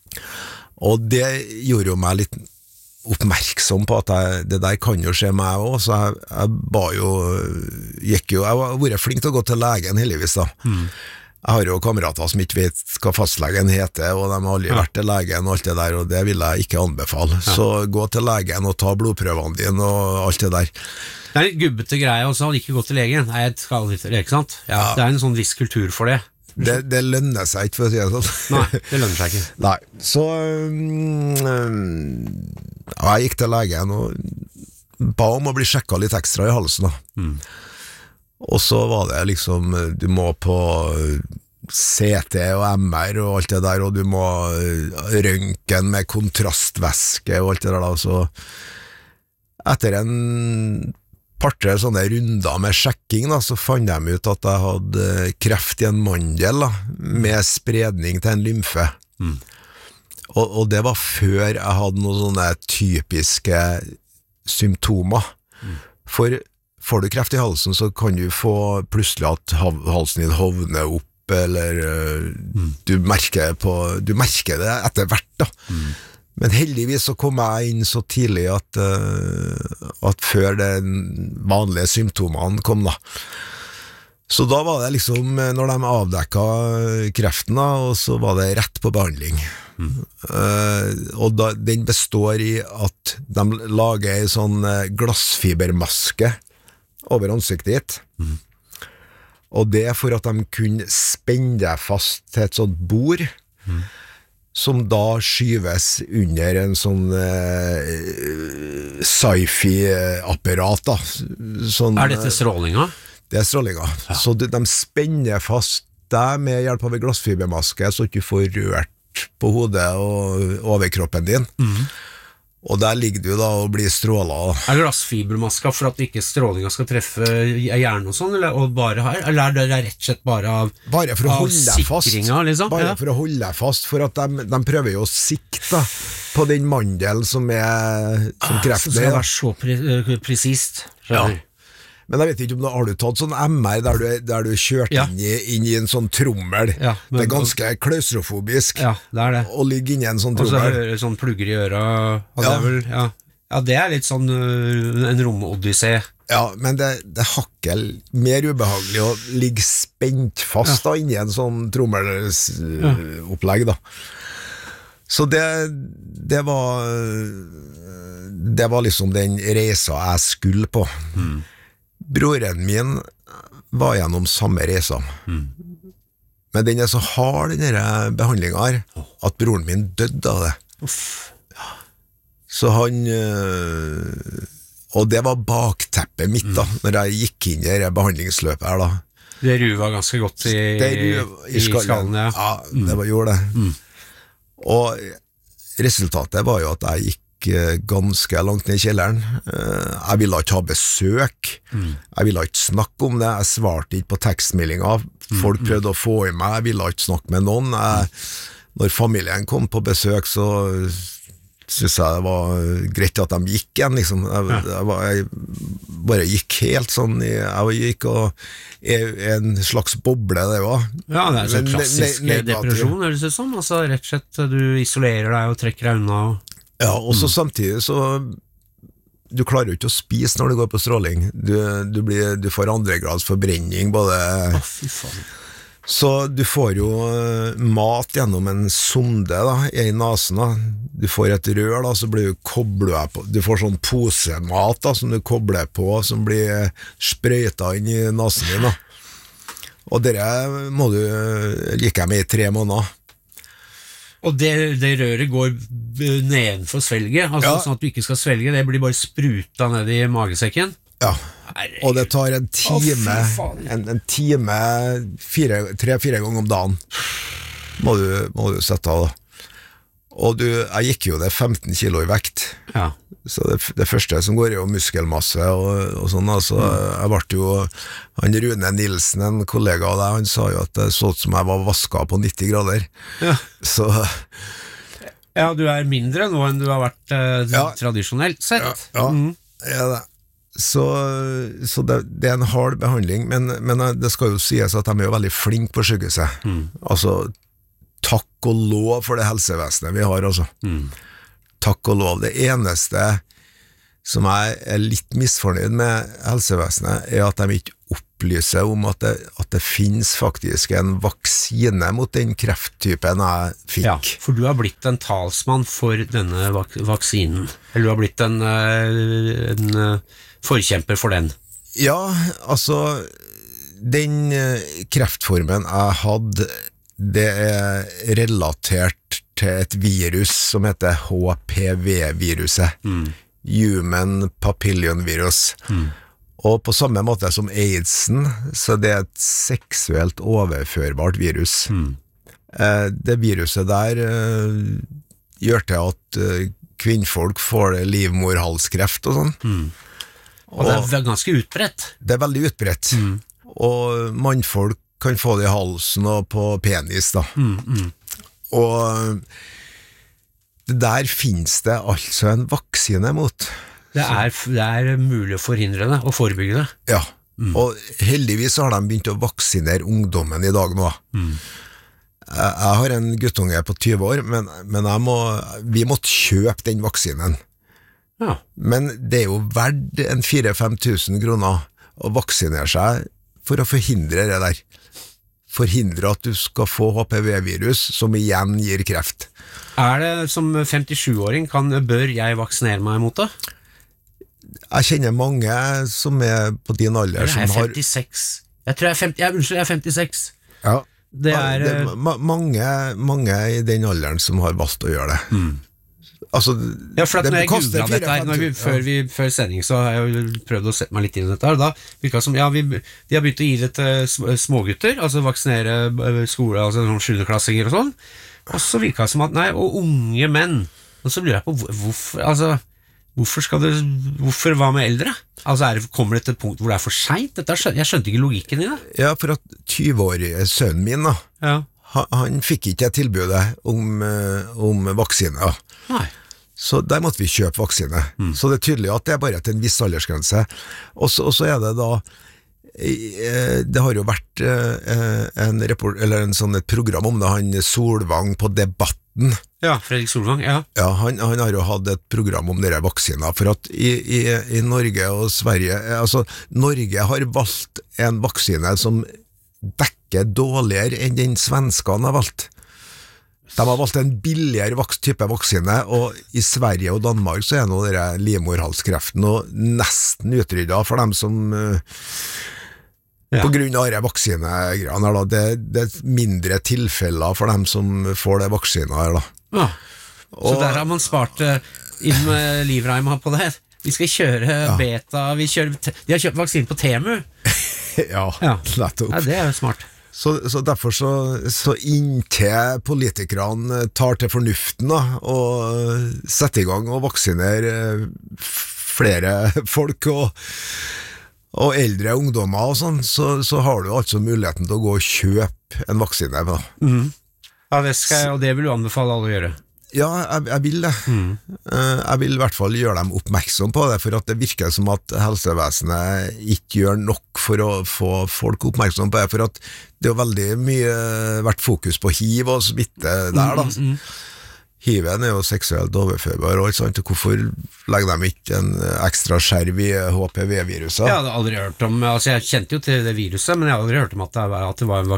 Speaker 2: Og det gjorde jo meg litt oppmerksom på at jeg, det der kan jo skje meg også, så jeg, jeg ba jo, gikk jo, jeg har vært flink til å gå til legen heldigvis da. Mm. Jeg har jo kamerater som ikke vet hva fastlegen heter, og de har aldri ja. vært til legen og alt det der, og det vil jeg ikke anbefale. Ja. Så gå til legen og ta blodprøvene dine og alt det der.
Speaker 1: Det er litt gubbete greie også, å ikke gå til legen. Nei, jeg skal aldri til legen, ikke sant? Ja, ja. Det er en sånn viss kultur for det.
Speaker 2: Det, det lønner seg ikke, for å si det sånn.
Speaker 1: Nei, det lønner seg ikke.
Speaker 2: Nei, så um, jeg gikk til legen og ba om å bli sjekket litt ekstra i halsen da. Mm. Og så var det liksom, du må på C T og M R og alt det der, og du må røntgen med kontrastvæske og alt det der da, så etter en par-tre sånne runder med sjekking da, så fant de ut at jeg hadde kreft i en mandel da, med spredning til en lymfe. Mm. Og, og det var før jeg hadde noen sånne typiske symptomer. Mm. For får du kreft i halsen, så kan du få plutselig at halsen din hovner opp, eller mm. du, merker på, du merker det etter hvert da. Mm. Men heldigvis så kom jeg inn så tidlig at, uh, at før de vanlige symptomene kom da. Så da var det liksom, når de avdekket kreften da, og så var det rett på behandling. Mm. Uh, og da, den består i at de lager en sånn glassfibermaske over ansiktet ditt. Mm. Og det er for at de kunne spenne deg fast til et sånt bord, mm. som da skyves under en sånn uh, sci-fi-apparat da. Sånn,
Speaker 1: er dette strålinga?
Speaker 2: Det er strålinga. Ja. Så de, de spenner fast deg med hjelp av en glassfibermaske, så du ikke får rørt på hodet og overkroppen din. Mm. Og der ligger du da og blir strålet.
Speaker 1: Er glassfibermaska for at ikke strålinga skal treffe hjernen og sånn, eller, og bare her, eller er det rett og slett bare av,
Speaker 2: bare for å holde deg fast,
Speaker 1: liksom?
Speaker 2: Bare
Speaker 1: ja.
Speaker 2: for å holde deg fast, for at de, de prøver jo å sikte på den mandelen som er som kreften er.
Speaker 1: Det skal være så pre presist.
Speaker 2: Ja. Men jeg vet ikke om du har du tatt sånn M R der du, der du kjørt ja. inn, i, inn i en sånn trommel. Ja, men, det er ganske klaustrofobisk
Speaker 1: ja, det er det.
Speaker 2: Å ligge inn i en sånn trommel.
Speaker 1: Og så hører sånn plugger i øra. Og ja. Det er vel, ja. ja, det er litt sånn uh, en romodyssé.
Speaker 2: Ja, men det, det hakker mer ubehagelig å ligge spent fast ja. da inn i en sånn trommelopplegg da. Så det, det var det var liksom den reisa jeg skulle på. Mm. Broren min var gjennom samme reisa. Mm. Men den er så hard, den der behandlingen her, at broren min døde av det. Uff. Så han og det var bakteppet mitt da, mm. når jeg gikk inn i det behandlingsløpet her da.
Speaker 1: Det ruva ganske godt i, ruv, i, i skallen, ja.
Speaker 2: Ja, det var, gjorde det. Mm. Og resultatet var jo at jeg gikk ganske langt ned i kjelleren. Jeg ville ikke ha besøk. Mm. Jeg ville ikke snakke om det. Jeg svarte ikke på tekstmeldinger. Folk mm. prøvde å få i meg. Jeg ville ikke snakke med noen. Jeg, når familien kom på besøk, så synes jeg det var greit at de gikk igjen, liksom. Jeg, ja. jeg, var, jeg bare gikk helt sånn, jeg gikk og en slags boble det var.
Speaker 1: Ja, det er sånn klassisk ne depresjon, høres det som. Altså, rett og slett, du isolerer deg og trekker deg unna. Og
Speaker 2: ja, og så mm. samtidig så du klarer jo ikke å spise når du går på stråling. Du, du, blir, du får andregrads forbrenning både.
Speaker 1: Å, fy faen.
Speaker 2: Så du får jo mat gjennom en sonde da, i nasen da. Du får et rør da, så blir du koblet på. Du får sånn posemat da, som du kobler på, som blir sprøytet inn i nasen din da. Og dere må du like jeg med i tre måneder.
Speaker 1: Og det, det røret går nedenfor svelget, altså ja. Sånn at du ikke skal svelge, det blir bare spruta ned i magesekken.
Speaker 2: Ja, og det tar en time, oh, en, en time, tre-fire ganger om dagen, må du, må du sette av da. Og du, jeg gikk jo det femten kilo i vekt.
Speaker 1: Ja.
Speaker 2: Så det, det første som går er jo muskelmasse og, og sånn, altså jeg ble jo, han Rune Nilsen, en kollega av deg, han sa jo at det så ut som jeg var vasket på nitti grader.
Speaker 1: Ja.
Speaker 2: Så...
Speaker 1: Ja, du er mindre nå enn du har vært eh,
Speaker 2: Ja.
Speaker 1: tradisjonelt sett.
Speaker 2: Ja, ja,
Speaker 1: Mm.
Speaker 2: ja det. Så, så det, det er en hard behandling, men, men det skal jo sies at de er jo veldig flinke på sykehuset.
Speaker 1: Mm.
Speaker 2: Altså, takk og lov for det helsevesenet vi har, altså.
Speaker 1: Mm.
Speaker 2: Takk og lov. Det eneste som jeg er litt misfornøyd med helsevesenet, er at de ikke opplyser om at det, at det finnes faktisk en vaksine mot den krefttypen jeg fikk.
Speaker 1: Ja, for du har blitt en talsmann for denne vak vaksinen. Eller du har blitt en, eh, en eh, forkjemper for den.
Speaker 2: Ja, altså, den eh, kreftformen jeg hadde, det er relatert til et virus som heter H P V-viruset.
Speaker 1: Mm.
Speaker 2: Human papillonvirus.
Speaker 1: Mm.
Speaker 2: Og på samme måte som AIDSen, så det er et seksuelt overførbart virus.
Speaker 1: Mm.
Speaker 2: Eh, det viruset der eh, gjør til at eh, kvinnfolk får livmorhalskreft og sånn.
Speaker 1: Mm. Og, og det er ganske utbredt.
Speaker 2: Det er veldig utbredt.
Speaker 1: Mm.
Speaker 2: Og mannfolk kan få det i halsen og på penis da.
Speaker 1: Mm, mm.
Speaker 2: Og det der finnes det altså en vaksine mot.
Speaker 1: Det er, det er mulig å forhindre det, og forebygge det.
Speaker 2: Ja, mm. og heldigvis har de begynt å vaksinere ungdommen i dag nå.
Speaker 1: Mm.
Speaker 2: Jeg, jeg har en guttunge på tyve år, men, men jeg må, vi måtte kjøpe den vaksinen.
Speaker 1: Ja.
Speaker 2: Men det er jo verdt en fire til fem tusen kroner å vaksinere seg for å forhindre det der. Forhindre at du skal få H P V-virus, som igjen gir kreft.
Speaker 1: Er det som femtisju-åring, kan, bør jeg vaksinere meg mot det?
Speaker 2: Jeg kjenner mange som er på din alder
Speaker 1: Eller er
Speaker 2: som
Speaker 1: jeg
Speaker 2: har...
Speaker 1: femtiseks? Jeg tror jeg er femti, jeg, unnskyld, jeg er femtiseks.
Speaker 2: Ja,
Speaker 1: Det er,
Speaker 2: det er ma mange, mange i den alderen som har valgt å gjøre det.
Speaker 1: Mm.
Speaker 2: Altså,
Speaker 1: Ja, for at
Speaker 2: det
Speaker 1: når jeg
Speaker 2: koster
Speaker 1: googlet dette her, når vi,
Speaker 2: fire til fem tusen,
Speaker 1: før, vi, før sending, så har jeg jo prøvd å sette meg litt inn i dette her, og da virket det som, ja, vi, de har begynt å gi det til sm- smågutter, altså vaksinere eh, skole, altså sånn sjuendeklassinger og sånn, og så virket det som at, nei, og unge menn, og så lurer jeg på, hvor- hvorfor, altså, hvorfor skal det, hvorfor hva med eldre? Altså, er det, kommer det til et punkt hvor det er for sent? Dette, skjønte, jeg skjønte ikke logikken i det.
Speaker 2: Ja, for at tyve-årige sønnen min da,
Speaker 1: Ja.
Speaker 2: han, han fikk ikke tilbudet om, eh, om vaksine.
Speaker 1: Nei.
Speaker 2: Så der måtte vi kjøpe vaksine. Mm. Så det er tydelig at det er bare til en viss aldersgrense. Og så, og så er det da eh, det har jo vært eh, en, report, eller en sånn et program om det, han Solvang på Debatten.
Speaker 1: Ja, Fredrik Solvang, ja.
Speaker 2: Ja, han, han har jo hatt et program om dere vaksiner, for at i, i, i Norge og Sverige, eh, altså Norge har valgt en vaksine som dekker dårligere enn den svenskene har valgt. De har valgt en billigere vaks type vaksine, og i Sverige og Danmark så er nå dere livmorhalskreften og nesten utryddet for dem som uh, ja. på grunn av disse vaksinegreiene her da, det, det er mindre tilfeller for dem som får det vaksina her da.
Speaker 1: Ja. Så
Speaker 2: Og-
Speaker 1: der har man spart uh, inn med livreima på det. Vi skal kjøre
Speaker 2: Ja.
Speaker 1: beta, vi kjører, te- de har kjøpt vaksinen på Temu.
Speaker 2: Ja,
Speaker 1: Ja.
Speaker 2: nettopp.
Speaker 1: Ja, det er jo smart.
Speaker 2: Så, så derfor så, så inntil politikerne tar til fornuften da, og setter i gang og vaksinerer flere folk og, og eldre ungdommer og sånn, så, så har du altså muligheten til å gå og kjøpe en vaksine. Da.
Speaker 1: Mm. Ja, det skal jeg, og det vil du anbefale alle å gjøre.
Speaker 2: Ja, jeg, jeg vil det.
Speaker 1: Mm.
Speaker 2: Eh, Jeg vil i hvert fall gjøre dem oppmerksom på det, for at det virker som at helsevesenet ikke gjør nok for å få folk oppmerksom på det, for at det er jo veldig mye vært fokus på hiv og smitte der da.
Speaker 1: Mm, mm,
Speaker 2: Hiven er jo seksuelt overførbar, og ikke sant? Hvorfor legger de ikke en ekstra skjerv i H P V-viruset?
Speaker 1: Jeg hadde aldri hørt om, altså jeg kjente jo til det viruset, men jeg hadde aldri hørt om at det var, at det var en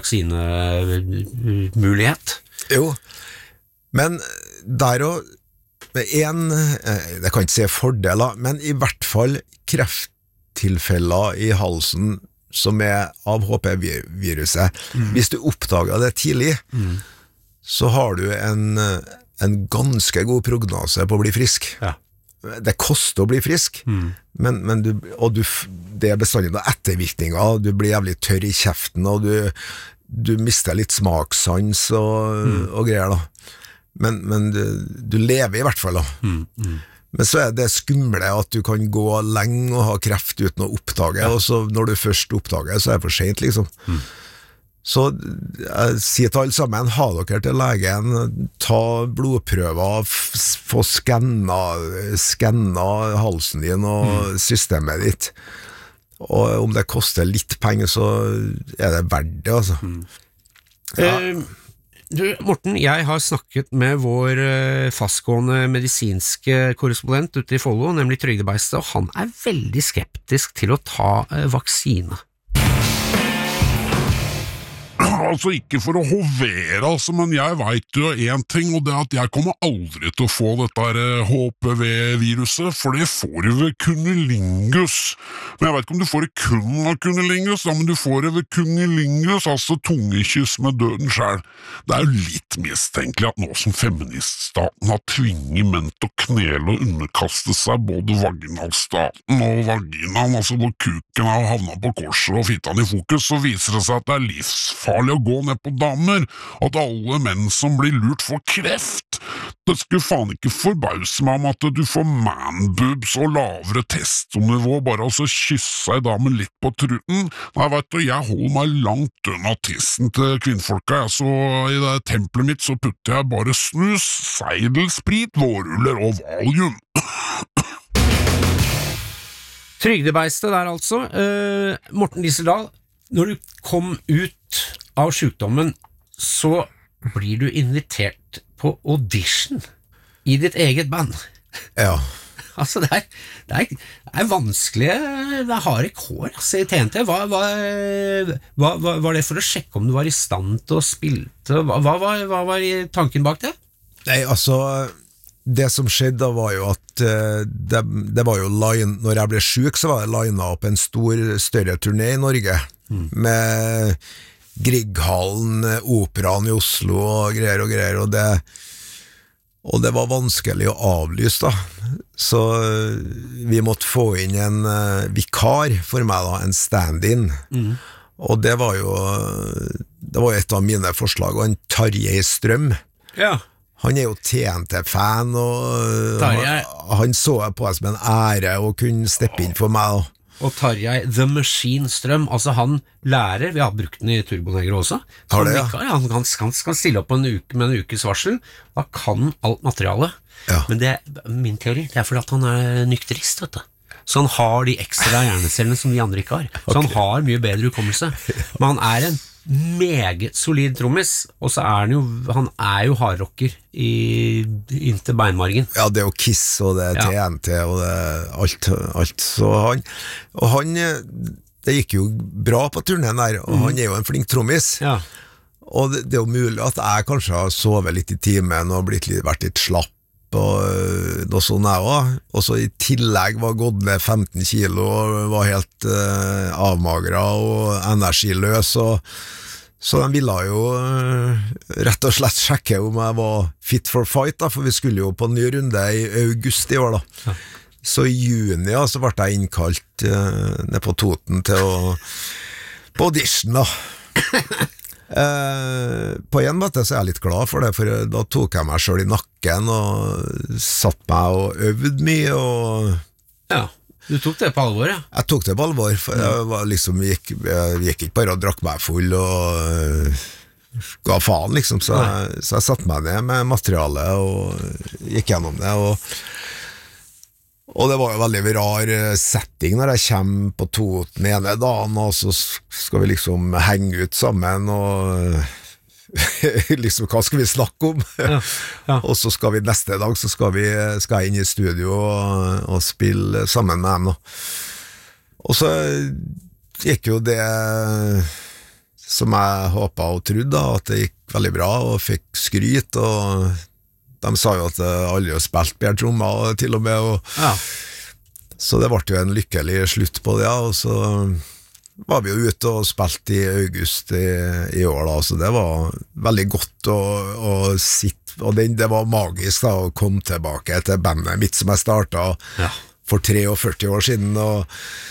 Speaker 1: vaksinemulighet.
Speaker 2: Jo, men der og en, det kan ikke si fordeler, men i hvert fall krefttilfeller i halsen som er av H P V-viruset. Mm. Hvis du oppdager det tidlig, mm. så har du en, en ganske god prognose på å bli frisk.
Speaker 1: Ja.
Speaker 2: Det koster å bli frisk, mm. men, men du, og du, det er bestandig noen ettervirkninger, du blir jævlig tørr i kjeften, og du, du mister litt smakssans og, mm. og greier da. men, men du, du lever i hvert fall da. Mm, mm. Men så er det skumle at du kan gå lenge og ha kreft uten å oppdage, ja. Og så når du først oppdager, så er det for sent, liksom. Mm. Så jeg sier til alle sammen, ha dere til legen, ta blodprøver, få skanna, skanna halsen din og mm. systemet ditt. Og om det koster litt penger, så er det verdt det, altså. Mm.
Speaker 1: Ja. Uh, Du, Morten, jeg har snakket med vår fastgående medisinske korrespondent ute i Follo, nemlig Trygdebeistet, og han er veldig skeptisk til å ta vaksine.
Speaker 3: Altså ikke for å hovere, altså, men jeg vet jo en ting, og det er at jeg kommer aldri til å få dette H P V-viruset, for det får du ved kunnilingus. Men jeg vet ikke om du får det kun av kunnilingus, da, men du får det ved kunnilingus, altså tungekyss med døden selv. Det er jo litt mistenkelig at nå som feministstaten har tvinget menn til å knele og underkaste seg både vaginalstaten og vaginaen, altså hvor kuken har havnet på korset og fittan i fokus, så viser det seg at det er livsfarlig å gå ned på damer, at alle menn som blir lurt får kreft. Det skulle faen ikke forbause meg om at du får man-boobs og lavere testonivå bare altså kysse ei dame litt på truten. Nei, vet du, jeg holder meg langt unna tissen til kvinnfolka, jeg, så i det tempelet mitt så putter jeg bare snus, seidelsprit, vårruller og valium.
Speaker 1: Trygdebeistet der altså. Uh, Morten Dieseldal, når du kom ut av sykdommen, så blir du invitert på audition i ditt eget band.
Speaker 2: Ja.
Speaker 1: Altså, det er, det er, det er vanskelig, det er harde kår, altså, i T N T. Hva, hva, hva, hva var det for å sjekke om du var i stand til å spille? Hva, hva, hva var tanken bak det?
Speaker 2: Nei, altså, det som skjedde da var jo at uh, det, det var jo line, når jeg ble syk, så var det linet opp en stor, større turné i Norge, mm. med Grieghallen, Operaen i Oslo og greier og greier, og det, og det var vanskelig å avlyse da, så vi måtte få inn en uh, vikar for meg da, en stand-in, mm. og det var jo det var et av mine forslag, og en Tarjei Strøm,
Speaker 1: ja.
Speaker 2: Han er jo T N T-fan, og han, han så på det som en ære å kunne steppe inn for meg da.
Speaker 1: Og Tarjei The Machine Strøm, altså han lærer, vi har brukt den i Turboneger også, så
Speaker 2: det, ja.
Speaker 1: han, han, han, han skal stille opp en uke med en ukes varsel, da kan alt materialet, ja. Men det er min teori, det er fordi at han er nykterist, vet du. Så han har de ekstra hjernecellene som de andre ikke har, så okay. Han har mye bedre hukommelse, men han er en meget solid trommis, og så er han jo han er jo hardrocker i, inntil beinmargen.
Speaker 2: Ja, det er jo Kiss, og det er ja. T N T, og det er alt, alt. Så han, og han, det gikk jo bra på turnéen der, og mm. han er jo en flink trommis. Ja. Og det, det er jo mulig at jeg kanskje har sovet litt i timen og blitt litt, vært litt slapp, og noe sånn jeg også. Og så i tillegg var gått ned femten kilo og var helt uh, avmagra og energiløs, og så de ville jo uh, rett og slett sjekke om jeg var fit for fight da, for vi skulle jo på en ny runde i august i år da. Ja. Så i juni ja, så ble jeg innkalt uh, ned på Toten til å på audition da. Eh, på en måte så er jeg litt glad for det, for da tok jeg meg selv i nakken og satt meg og øvde mye og...
Speaker 1: Ja, du tok det på alvor, ja?
Speaker 2: Jeg tok det på alvor, for jeg var liksom gikk, jeg gikk ikke bare og drakk meg full og uh, ga faen liksom, så jeg, så jeg satt meg ned med materialet og gikk gjennom det, og Og det var jo veldig rar setting når jeg kommer på Toten ene dagen, og så skal vi liksom henge ut sammen, og liksom, hva skal vi snakke om? Ja, ja. Og så skal vi neste dag, så skal vi skal jeg inn i studio og, og spille sammen med dem. Og så gikk jo det som jeg håpet og trodde, da, at det gikk veldig bra, og fikk skryt, og de sa jo at alle har spilt Bjørn Tromma til og med, og ja. Så det ble jo en lykkelig slutt på det, ja. Og så var vi jo ute og spilte i august i, i år da, så det var veldig godt å, å sitte, og det, det var magisk da, å komme tilbake til bandet mitt som jeg startet ja. For førti år siden, og,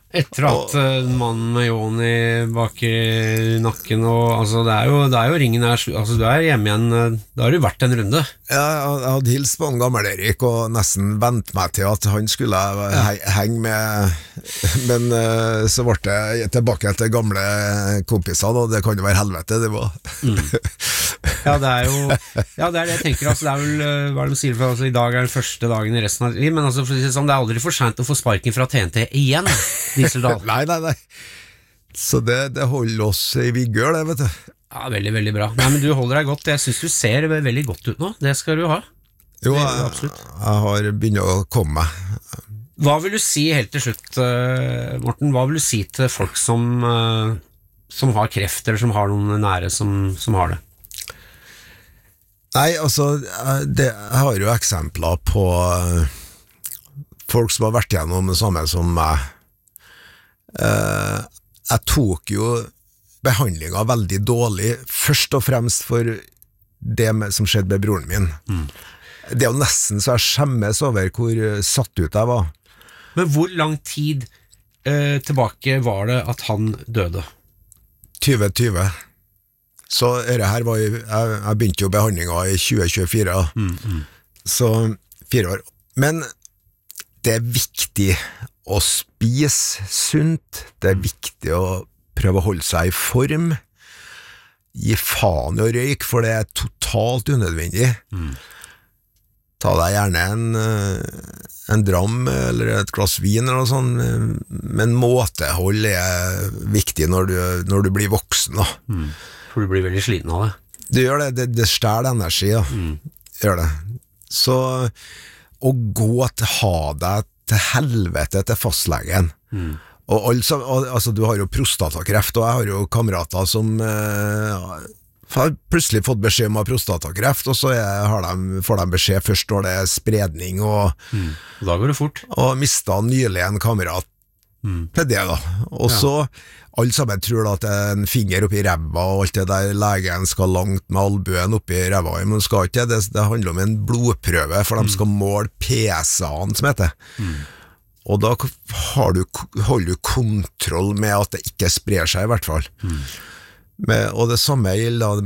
Speaker 1: Etter at uh, mannen med Joni bak i nakken og, altså, det, er jo, det er jo ringen her, altså, du er hjemme igjen, uh, da har du vært en runde.
Speaker 2: Ja, jeg hadde hilst på en gammel Erik og nesten vent meg til at han skulle he henge med, men uh, så ble det tilbake til gamle kompiser, og det kan jo være helvete, det var.
Speaker 1: Mm. Ja, det er jo, ja, det er det jeg tenker, altså, det er vel, uh, hva er det de sier, for, altså, i dag er den første dagen i resten av livet, men altså, for å si sånn, det er aldri for sent å få sparken fra T N T igjen, Dieseldal.
Speaker 2: Nei, nei, nei. Så det, det holder oss i vigør, det, vet du.
Speaker 1: Ja, veldig, veldig bra. Nei, men du holder deg godt. Jeg synes du ser veldig godt ut nå. Det skal du ha.
Speaker 2: Jo, jeg, jeg har begynt å komme meg.
Speaker 1: Hva vil du si helt til slutt, uh, Morten? Hva vil du si til folk som, uh, som har kreft, eller som har noen nære som, som har det?
Speaker 2: Nei, altså, det, jeg har jo eksempler på uh, folk som har vært gjennom det samme som meg. Uh, jeg tok jo behandlinga veldig dårlig, først og fremst for det med, som skjedde med broren min. Mm. Det er jo nesten så jeg skjemmes over hvor satt ut jeg var.
Speaker 1: Men hvor lang tid uh, tilbake var det at han døde?
Speaker 2: tjue tjue. Så dette her var jeg, jeg begynte jo behandlinga i tjue tjuefire, mm, mm. Så fire år. Men det er viktig å spise sunt, det er viktig å prøve å holde seg i form, gi faen i å røyke, for det er totalt unødvendig. Mm. Ta deg gjerne en, en dram eller et glass vin eller noe sånt, men måtehold er viktig når du, når du blir voksen da.
Speaker 1: Mm. For du blir veldig sliten av det.
Speaker 2: Du gjør det, det, det stjeler energi da. Mm. Gjør det. Så å gå til ha deg til helvete til fastlegen. Mm. Og altså, altså, du har jo prostatakreft, og jeg har jo kamerater som eh, har plutselig fått beskjed om å ha prostatakreft, og så er, har de, får de beskjed først når det er spredning, og,
Speaker 1: mm. da går det fort.
Speaker 2: Og mistet nylig en kamerat mm. til det da. Og så, alle sammen tror da at det er en finger oppi ræva, og alt det der legen skal langt med albuen oppi ræva, men det skal ikke det, det handler om en blodprøve, for de skal måle P S A-en, som heter. Mm. Og da har du, holder du kontroll med at det ikke sprer seg i hvert fall. Mm. Med, og det samme gjelder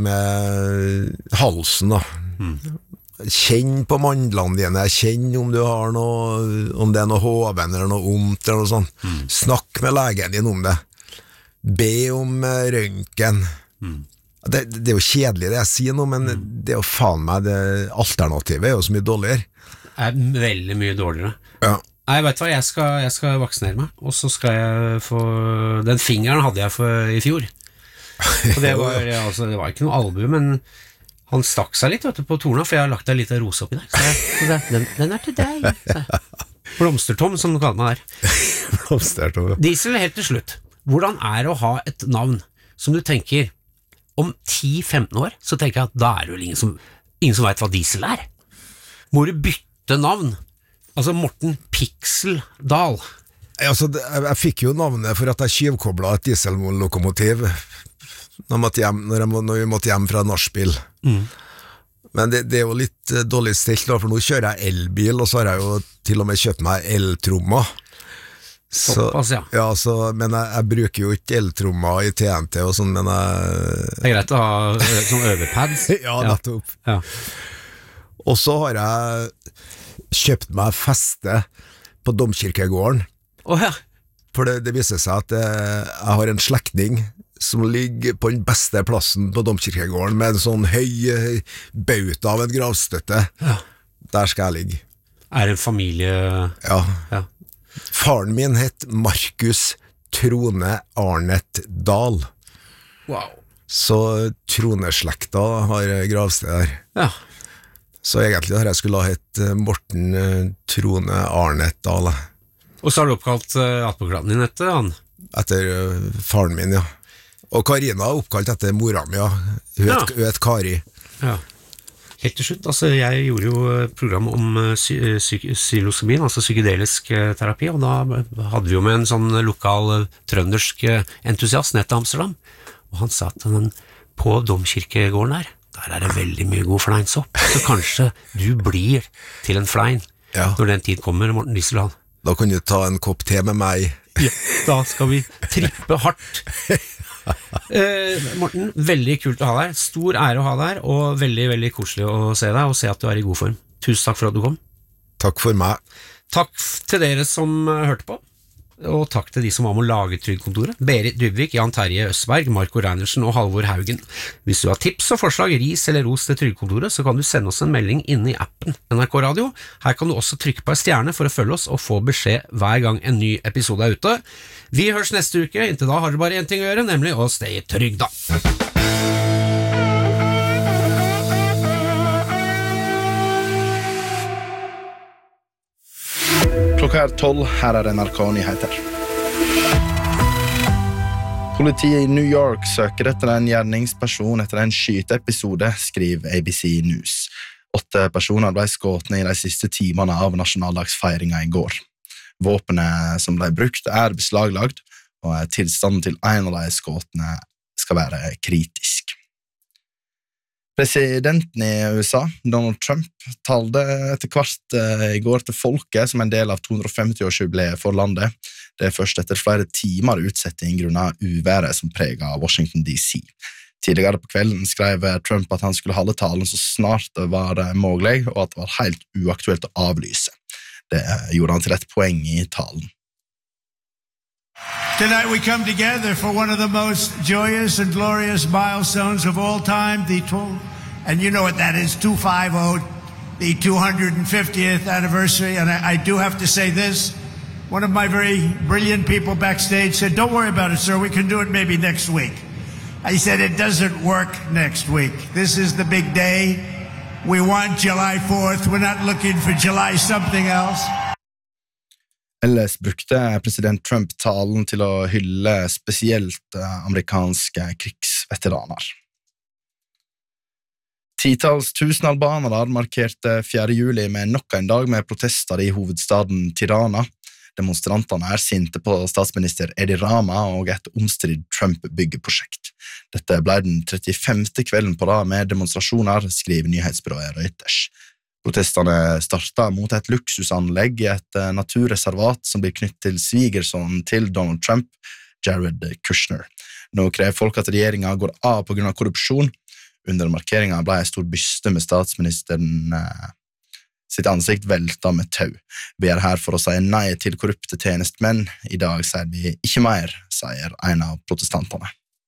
Speaker 2: med halsen da. Mm. Kjenn på mandlene dine, kjenn om du har noe, om det er noe hoven eller noe ondt eller noe sånt. Mm. Snakk med legen din om det. Be om røntgen. Mm. Det, det er jo kjedelig det jeg sier nå, men mm. det er jo faen meg det alternativet er jo så mye dårligere.
Speaker 1: Det er veldig mye dårligere.
Speaker 2: Ja.
Speaker 1: Nei, vet du hva, jeg skal, jeg skal vaksinere meg, og så skal jeg få, den fingeren hadde jeg for i fjor, og det var, altså, det var ikke noe albue, men han stakk seg litt, vet du, på torna, for jeg har lagt en liten rose oppi der, så jeg, så det, den, den er til deg, så. Blomstertom, som du kaller meg der.
Speaker 2: Blomstertom, ja.
Speaker 1: Diesel, helt til slutt, hvordan er det å ha et navn som du tenker, om ti til femten år, så tenker jeg at da er det jo ingen som, ingen som vet hva Diesel er. Må du bytte navn? Altså Morten Pixeldal.
Speaker 2: Altså, jeg, jeg fikk jo navnet for at jeg kyvkoblet et diesellokomotiv når, hjem, når, jeg, når vi måtte hjem fra nachspiel. Mm. Men det, det er jo litt dårlig stilt, for nå kjører jeg elbil, og så har jeg jo til og med kjøpt meg eltrommer.
Speaker 1: Såpass, ja.
Speaker 2: Ja, så, men jeg, jeg bruker jo ikke eltrommer i T N T og sånn, men jeg...
Speaker 1: Det er greit å ha sånn øvepads.
Speaker 2: Ja, nettopp.
Speaker 1: Ja.
Speaker 2: Og så har jeg kjøpt meg feste på Domkirkegården.
Speaker 1: Oh, ja.
Speaker 2: For det, det viser seg at eh, jeg har en slektning som ligger på den beste plassen på Domkirkegården med en sånn høy eh, bauta av en gravstøtte. Ja. Der skal jeg ligge.
Speaker 1: Er det en familie...
Speaker 2: Ja.
Speaker 1: Ja.
Speaker 2: Faren min het Markus Trone Arnet Dahl.
Speaker 1: Wow.
Speaker 2: Så Trone-slekta har gravsted der.
Speaker 1: Ja.
Speaker 2: Så egentlig har jeg skulle ha hett Morten Trone Arnet Dahl.
Speaker 1: Og så har du oppkalt uh, attpåklatten din etter han?
Speaker 2: Etter uh, faren min, ja. Og Karina er oppkalt etter mora mi, ja. Hun
Speaker 1: ja.
Speaker 2: het, hun het Kari.
Speaker 1: Ja. Helt til slutt, altså jeg gjorde jo program om psy psy psilocybin, altså psykedelisk terapi, og da hadde vi jo med en sånn lokal trøndersk entusiast ned til Amsterdam, og han sa at den, på Domkirkegården her, der er det veldig mye god fleinsopp, så kanskje du blir til en flein
Speaker 2: ja.
Speaker 1: Når den tid kommer, Morten Dieseldal.
Speaker 2: Da kan du ta en kopp te med meg
Speaker 1: Ja, da skal vi trippe hardt. eh, Morten, veldig kult å ha deg. Stor ære å ha deg, og veldig, veldig koselig å se deg, og se at du er i god form. Tusen takk for at du kom.
Speaker 2: Takk for meg.
Speaker 1: Takk til dere som hørte på, og takk til de som var med å lage Trygdkontoret. Berit Dybvik, Jan Terje Østberg, Marco Reinersen og Halvor Haugen. Hvis du har tips og forslag, ris eller ros til Trygdkontoret, så kan du sende oss en melding inne i appen N R K Radio. Her kan du også trykke på en stjerne for å følge oss og få beskjed hver gang en ny episode er ute. Vi høres neste uke. Inntil da har dere bare en ting å gjøre, nemlig å stay trygda.
Speaker 4: Klokka er tolv, her er N R K Nyheter. Politiet i New York søker etter en gjerningsperson etter en skyteepisode, skriver A B C News. Åtte personer ble skutt i de siste timene av nasjonaldagsfeiringen i går. Våpenet som ble brukt er beslaglagt, og tilstanden til en av de skuttene skal være kritisk. Presidenten i U S A, Donald Trump, talte etter hvert i går til folket som en del av to hundre og femti-årsjubileet for landet. Det er først etter flere timer utsetting grunnet uværet som preget Washington D C. Tidligere på kvelden skrev Trump at han skulle holde talen så snart det var mulig, og at det var helt uaktuelt å avlyse. Det gjorde han til et poeng i talen.
Speaker 5: Tonight we come together for one of the most joyous and glorious milestones of all time, the tw- and you know what that is, two fifty, the two hundred fiftieth anniversary, and I, I do have to say this, one of my very brilliant people backstage said, don't worry about it, sir, we can do it maybe next week. I said, it doesn't work next week. This is the big day. We want July fourth, we're not looking for July something else.
Speaker 4: Ellers brukte president Trump talen til å hylle spesielt amerikanske krigsveteraner. Titals tusen albanere markerte fjerde juli med nok en dag med protester i hovedstaden Tirana. Demonstrantene er sinte på statsminister Edi Rama og et omstridt Trump-byggeprosjekt. Dette ble den trettifemte kvelden på rad med demonstrasjoner, skriver nyhetsbyrået Reuters. Protestene startet mot et luksusanlegg i et naturreservat som blir knyttet til svigersonen til Donald Trump, Jared Kushner. Nå krever folk at regjeringen går av på grunn av korrupsjon. Under markeringen ble en stor byste med statsministeren eh, sitt ansikt veltet med tau. Vi er her for å si nei til korrupte tjenestemenn. I dag sier vi ikke mer, sier en av protestantene.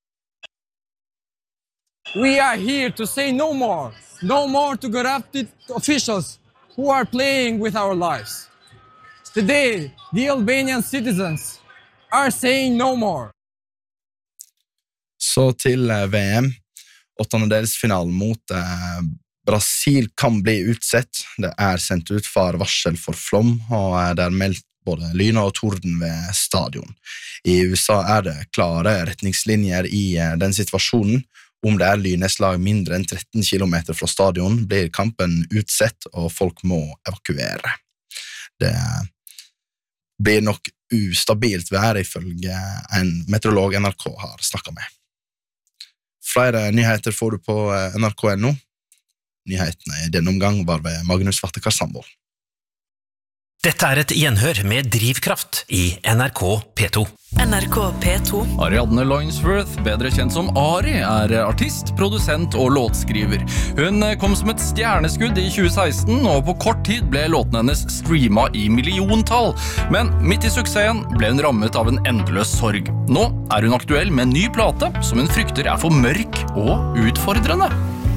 Speaker 6: We are here to say no more. No more to corrupted officials who are playing with our lives. Today, the Albanian citizens are saying no more.
Speaker 4: Så til V M. Åttendedelsfinalen mot eh, Brasil kan bli utsett. Det er sendt ut for varsel for flom, og det er meldt både lyn og torden ved stadion. I U S A er det klare retningslinjer i eh, den situasjonen. Om det er lynnedslag mindre enn tretten kilometer fra stadion, blir kampen utsett, og folk må evakuere. Det blir nok ustabilt vær ifølge en meteorolog N R K har snakket med. Flere nyheter får du på N R K punktum no. Nyhetene i denne omgang var ved Magnus Vattekar Sandvold.
Speaker 7: Dette er et gjenhør med drivkraft i N R K P to.
Speaker 8: N R K P to.
Speaker 9: Ariadne Loinsworth, bedre kjent som Ari, er artist, produsent og låtskriver. Hun kom som et stjerneskudd i tjue seksten, og på kort tid ble låten hennes streamet i milliontall. Men midt i suksessen ble hun rammet av en endeløs sorg. Nå er hun aktuell med en ny plate, som hun frykter er for mørk og utfordrende.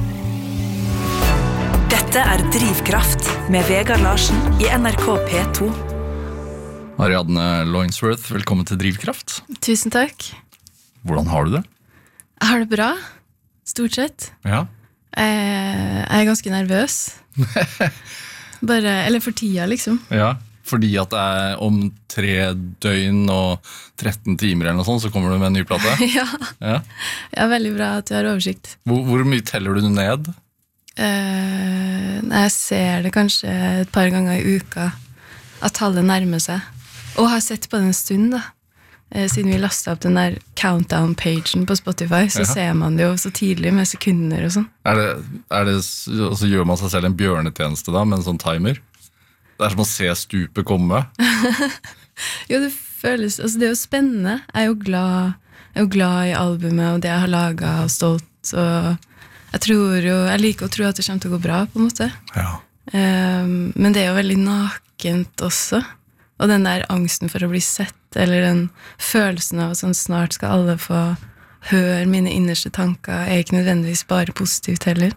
Speaker 8: Dette er Drivkraft med Vegard Larsen i N R K P to.
Speaker 9: Ariadne Loinsworth, velkommen til Drivkraft.
Speaker 10: Tusen takk.
Speaker 9: Hvordan har du det?
Speaker 10: Jeg har det bra, stort sett.
Speaker 9: Ja.
Speaker 10: Jeg er ganske nervøs. Bare, eller for tida, liksom.
Speaker 9: Ja, fordi at det er om tre døgn og tretten timer eller noe sånt, så kommer du med en ny plate.
Speaker 10: Ja.
Speaker 9: Ja.
Speaker 10: Ja, veldig bra at du har oversikt.
Speaker 9: Hvor, hvor mye teller du ned?
Speaker 10: Uh, jeg ser det kanskje et par ganger i uka at tallet nærmer seg, og har sett på den en stund da, uh, siden vi lastet opp den der countdown-pagen på Spotify, så ja. Ser man det jo så tidlig med sekunder og sånn. Er det, er det, og så gjør man seg selv en bjørnetjeneste da, med en sånn timer? Det er som å se stupet komme. Jo, det føles, altså det er jo spennende. Jeg er jo glad, jeg er jo glad i albumet og det jeg har laget og stolt, og jeg tror jo, jeg liker å tro at det kommer til å gå bra på en måte.
Speaker 2: Ja.
Speaker 10: Um, men det er jo veldig nakent også, og den der angsten for å bli sett, eller den følelsen av at sånn snart skal alle få høre mine innerste tanker, er ikke nødvendigvis bare positivt heller.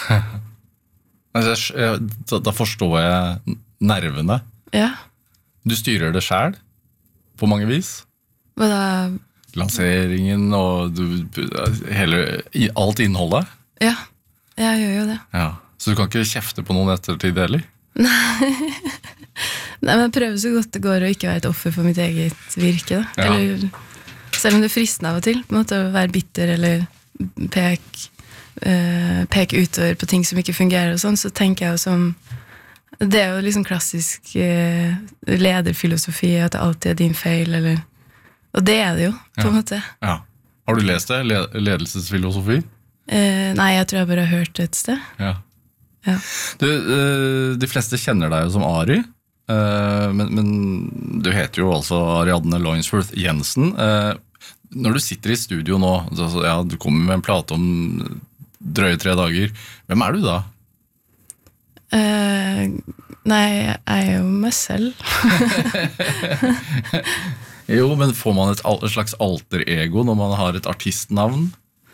Speaker 9: Da, da forstår jeg nervene.
Speaker 10: Ja.
Speaker 9: Du styrer det selv, på mange vis.
Speaker 10: Hva da?
Speaker 9: Lanseringen og du, hele, alt innholdet.
Speaker 10: Ja, jeg gjør jo det.
Speaker 9: Ja. Så du kan ikke kjefte på noen ettertid heller?
Speaker 10: Nei. Nei, men jeg prøver så godt det går å ikke være et offer for mitt eget virke. Da.
Speaker 9: Ja.
Speaker 10: Eller, selv om det er fristende av og til, på en måte å være bitter eller pek, uh, peke utover på ting som ikke fungerer og sånn, så tenker jeg jo som det er jo liksom klassisk uh, lederfilosofi at det alltid er din feil, eller, og det er det jo, på en
Speaker 9: ja.
Speaker 10: måte.
Speaker 9: Ja. Har du lest det? Le ledelsesfilosofi?
Speaker 10: Uh, nei, jeg tror jeg bare har hørt det et sted.
Speaker 9: Ja.
Speaker 10: Ja.
Speaker 9: Du, uh, de fleste kjenner deg jo som Ari, uh, men, men du heter jo altså Ariadne Loinsworth Jensen. Uh, når du sitter i studio nå, altså, ja, du kommer med en plate om drøye tre dager, hvem er du da?
Speaker 10: Uh, nei, jeg er jo meg selv.
Speaker 9: Jo, men får man et, et slags alter ego når man har et artistnavn?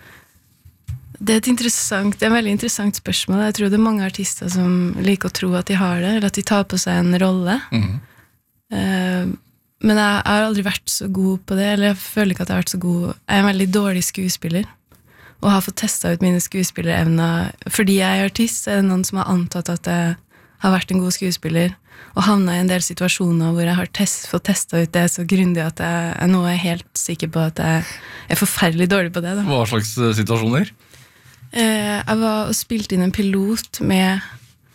Speaker 10: Det er et interessant, det er et veldig interessant spørsmål. Jeg tror det er mange artister som liker å tro at de har det, eller at de tar på seg en rolle.
Speaker 9: Mm.
Speaker 10: Uh, men jeg, jeg har aldri vært så god på det, eller jeg føler ikke at jeg har vært så god. Jeg er en veldig dårlig skuespiller, og har fått testet ut mine skuespillerevner. Fordi jeg er artist, så er det noen som har antatt at jeg har vært en god skuespiller, og havnet i en del situasjoner hvor jeg har test, fått testet ut det så grundig at jeg, jeg nå er helt sikker på at jeg er forferdelig dårlig på det. Da.
Speaker 9: Hva slags situasjoner?
Speaker 10: Eh, jeg var og spilte inn en pilot med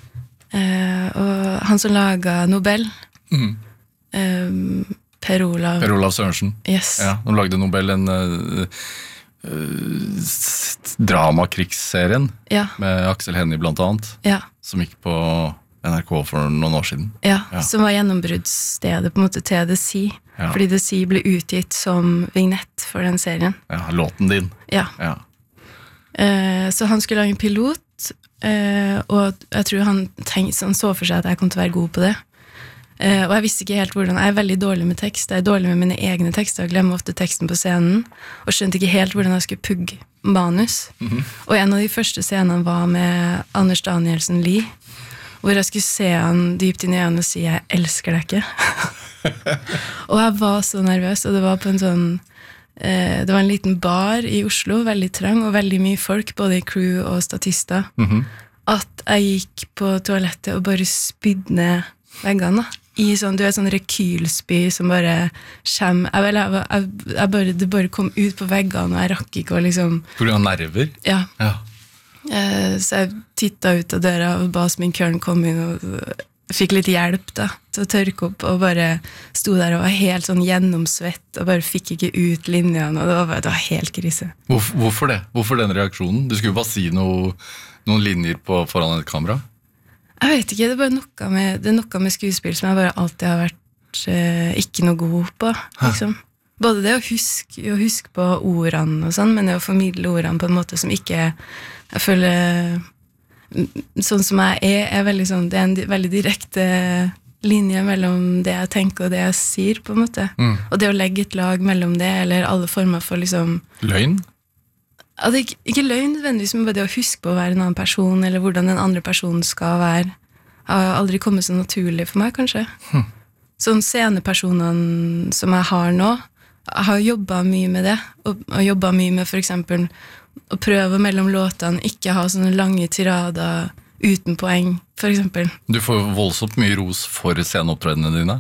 Speaker 10: eh, og han som laget Nobel,
Speaker 9: Mm.
Speaker 10: eh, Per Olav.
Speaker 9: Per Olav Sørensen.
Speaker 10: Yes.
Speaker 9: Ja, de lagde Nobel, en uh, uh, dramakrigsserien
Speaker 10: Ja.
Speaker 9: med Aksel Hennie blant annet,
Speaker 10: Ja.
Speaker 9: som gikk på N R K for noen år siden.
Speaker 10: Ja,
Speaker 9: Ja.
Speaker 10: som var gjennombruddsstedet på en måte til The Sea.
Speaker 9: Ja.
Speaker 10: Fordi The Sea ble utgitt som vignett for den serien.
Speaker 9: Ja, låten din.
Speaker 10: Ja.
Speaker 9: Ja.
Speaker 10: Eh, så han skulle lage en pilot, eh, og jeg tror han, tenkte, han så for seg at jeg kom til å være god på det. Eh, og jeg visste ikke helt hvordan. Jeg er veldig dårlig med tekst. Jeg er dårlig med mine egne tekster. Jeg glemmer ofte teksten på scenen, og skjønte ikke helt hvordan jeg skulle pugge manus.
Speaker 9: Mhm.
Speaker 10: Og en av de første scenene var med Anders Danielsen Lie, hvor jeg skulle se han dypt inn i øynene og si «Jeg elsker deg ikke». Og jeg var så nervøs, og det var på en sånn eh, det var en liten bar i Oslo, veldig trang og veldig mye folk, både i crew og statister,
Speaker 9: Mhm.
Speaker 10: at jeg gikk på toalettet og bare spydde ned veggene da. I sånn, du vet, sånn rekylspy som bare skjem jeg, vel, jeg, jeg, jeg bare, det bare kom ut på veggene, og jeg rakk ikke å liksom
Speaker 9: På grunn av nerver?
Speaker 10: ja,
Speaker 9: Ja.
Speaker 10: eh, så jeg tittet ut av døra og ba sminkøren komme inn og fikk litt hjelp da, til å tørke opp, og bare sto der og var helt sånn gjennomsvett og bare fikk ikke ut linjene, og det var, det var helt krise.
Speaker 9: Hvorfor, hvorfor det? Hvorfor den reaksjonen? Du skulle bare si noe, noen linjer på, foran et kamera?
Speaker 10: Jeg vet ikke, det er bare noe med, det er noe med skuespill som jeg bare alltid har vært eh, ikke noe god på, liksom. Både det å huske, å huske på ordene og sånn, men det å formidle ordene på en måte som ikke, jeg føler, sånn som jeg er, er veldig sånn, det er en di- veldig direkte linje mellom det jeg tenker og det jeg sier, på en måte.
Speaker 9: Mm.
Speaker 10: Og det å legge et lag mellom det, eller alle former for liksom,
Speaker 9: Løgn?
Speaker 10: ja, det er ikke, ikke løgn nødvendigvis, men bare det å huske på å være en annen person, eller hvordan den andre personen skal være, har aldri kommet så naturlig for meg, kanskje.
Speaker 9: Hm.
Speaker 10: Sånn scenepersonene som jeg har nå, jeg har jobbet mye med det, og, og jobbet mye med for eksempel å prøve mellom låtene, ikke ha sånne lange tirader uten poeng, for eksempel.
Speaker 9: Du får voldsomt mye ros for sceneopptredenene dine.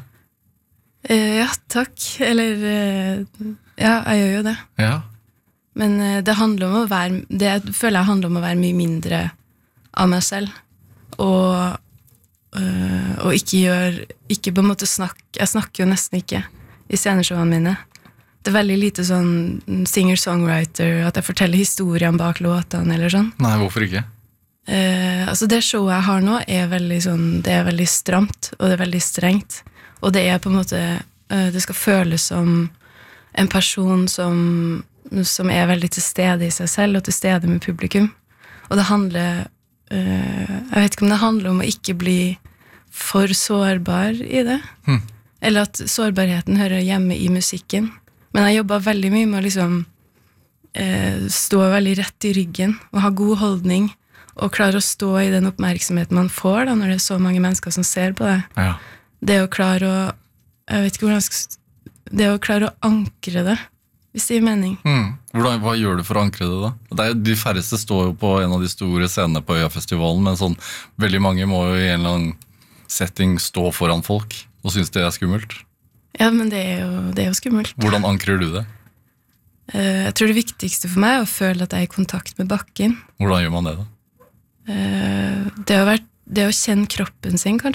Speaker 10: Eh, ja, takk. Eller, eh, ja, jeg gjør jo det.
Speaker 9: Ja.
Speaker 10: Men eh, det handler om å være, det føler jeg handler om å være mye mindre av meg selv, og, øh, og ikke gjør, ikke på en måte snakke, jeg snakker jo nesten ikke i sceneshowene mine. Det er veldig lite sånn singer-songwriter, at jeg forteller historien bak låtene, eller sånn.
Speaker 9: Nei, hvorfor ikke?
Speaker 10: Eh, altså det showet jeg har nå er veldig sånn, det er veldig stramt, og det er veldig strengt, og det er på en måte eh, det skal føles som en person som, som er veldig til stede i seg selv, og til stede med publikum. Og det handler, eh, jeg vet ikke om det handler om å ikke bli for sårbar i det,
Speaker 9: Hmm.
Speaker 10: eller at sårbarheten hører hjemme i musikken. Men jeg jobbet veldig mye med å liksom eh, stå veldig rett i ryggen, og ha god holdning, og klare å stå i den oppmerksomheten man får da, når det er så mange mennesker som ser på det.
Speaker 9: Ja.
Speaker 10: Det å klare å, jeg vet ikke hvordan jeg skal, det å klare å ankre det, hvis det gir mening.
Speaker 9: Mm. Hvordan, hva gjør du for å ankre det da? Det er, de færreste står jo på en av de store scenene på Øyafestivalen, men sånn, veldig mange må jo i en eller annen setting stå foran folk, og synes det er skummelt.
Speaker 10: Ja, men det er jo, det er jo skummelt.
Speaker 9: Hvordan ankrer du det?
Speaker 10: Eh, jeg tror det viktigste for meg er å føle at jeg er i kontakt med bakken.
Speaker 9: Hvordan gjør man det da?
Speaker 10: Eh, det, har vært, det å kjenne kroppen sin, kanskje.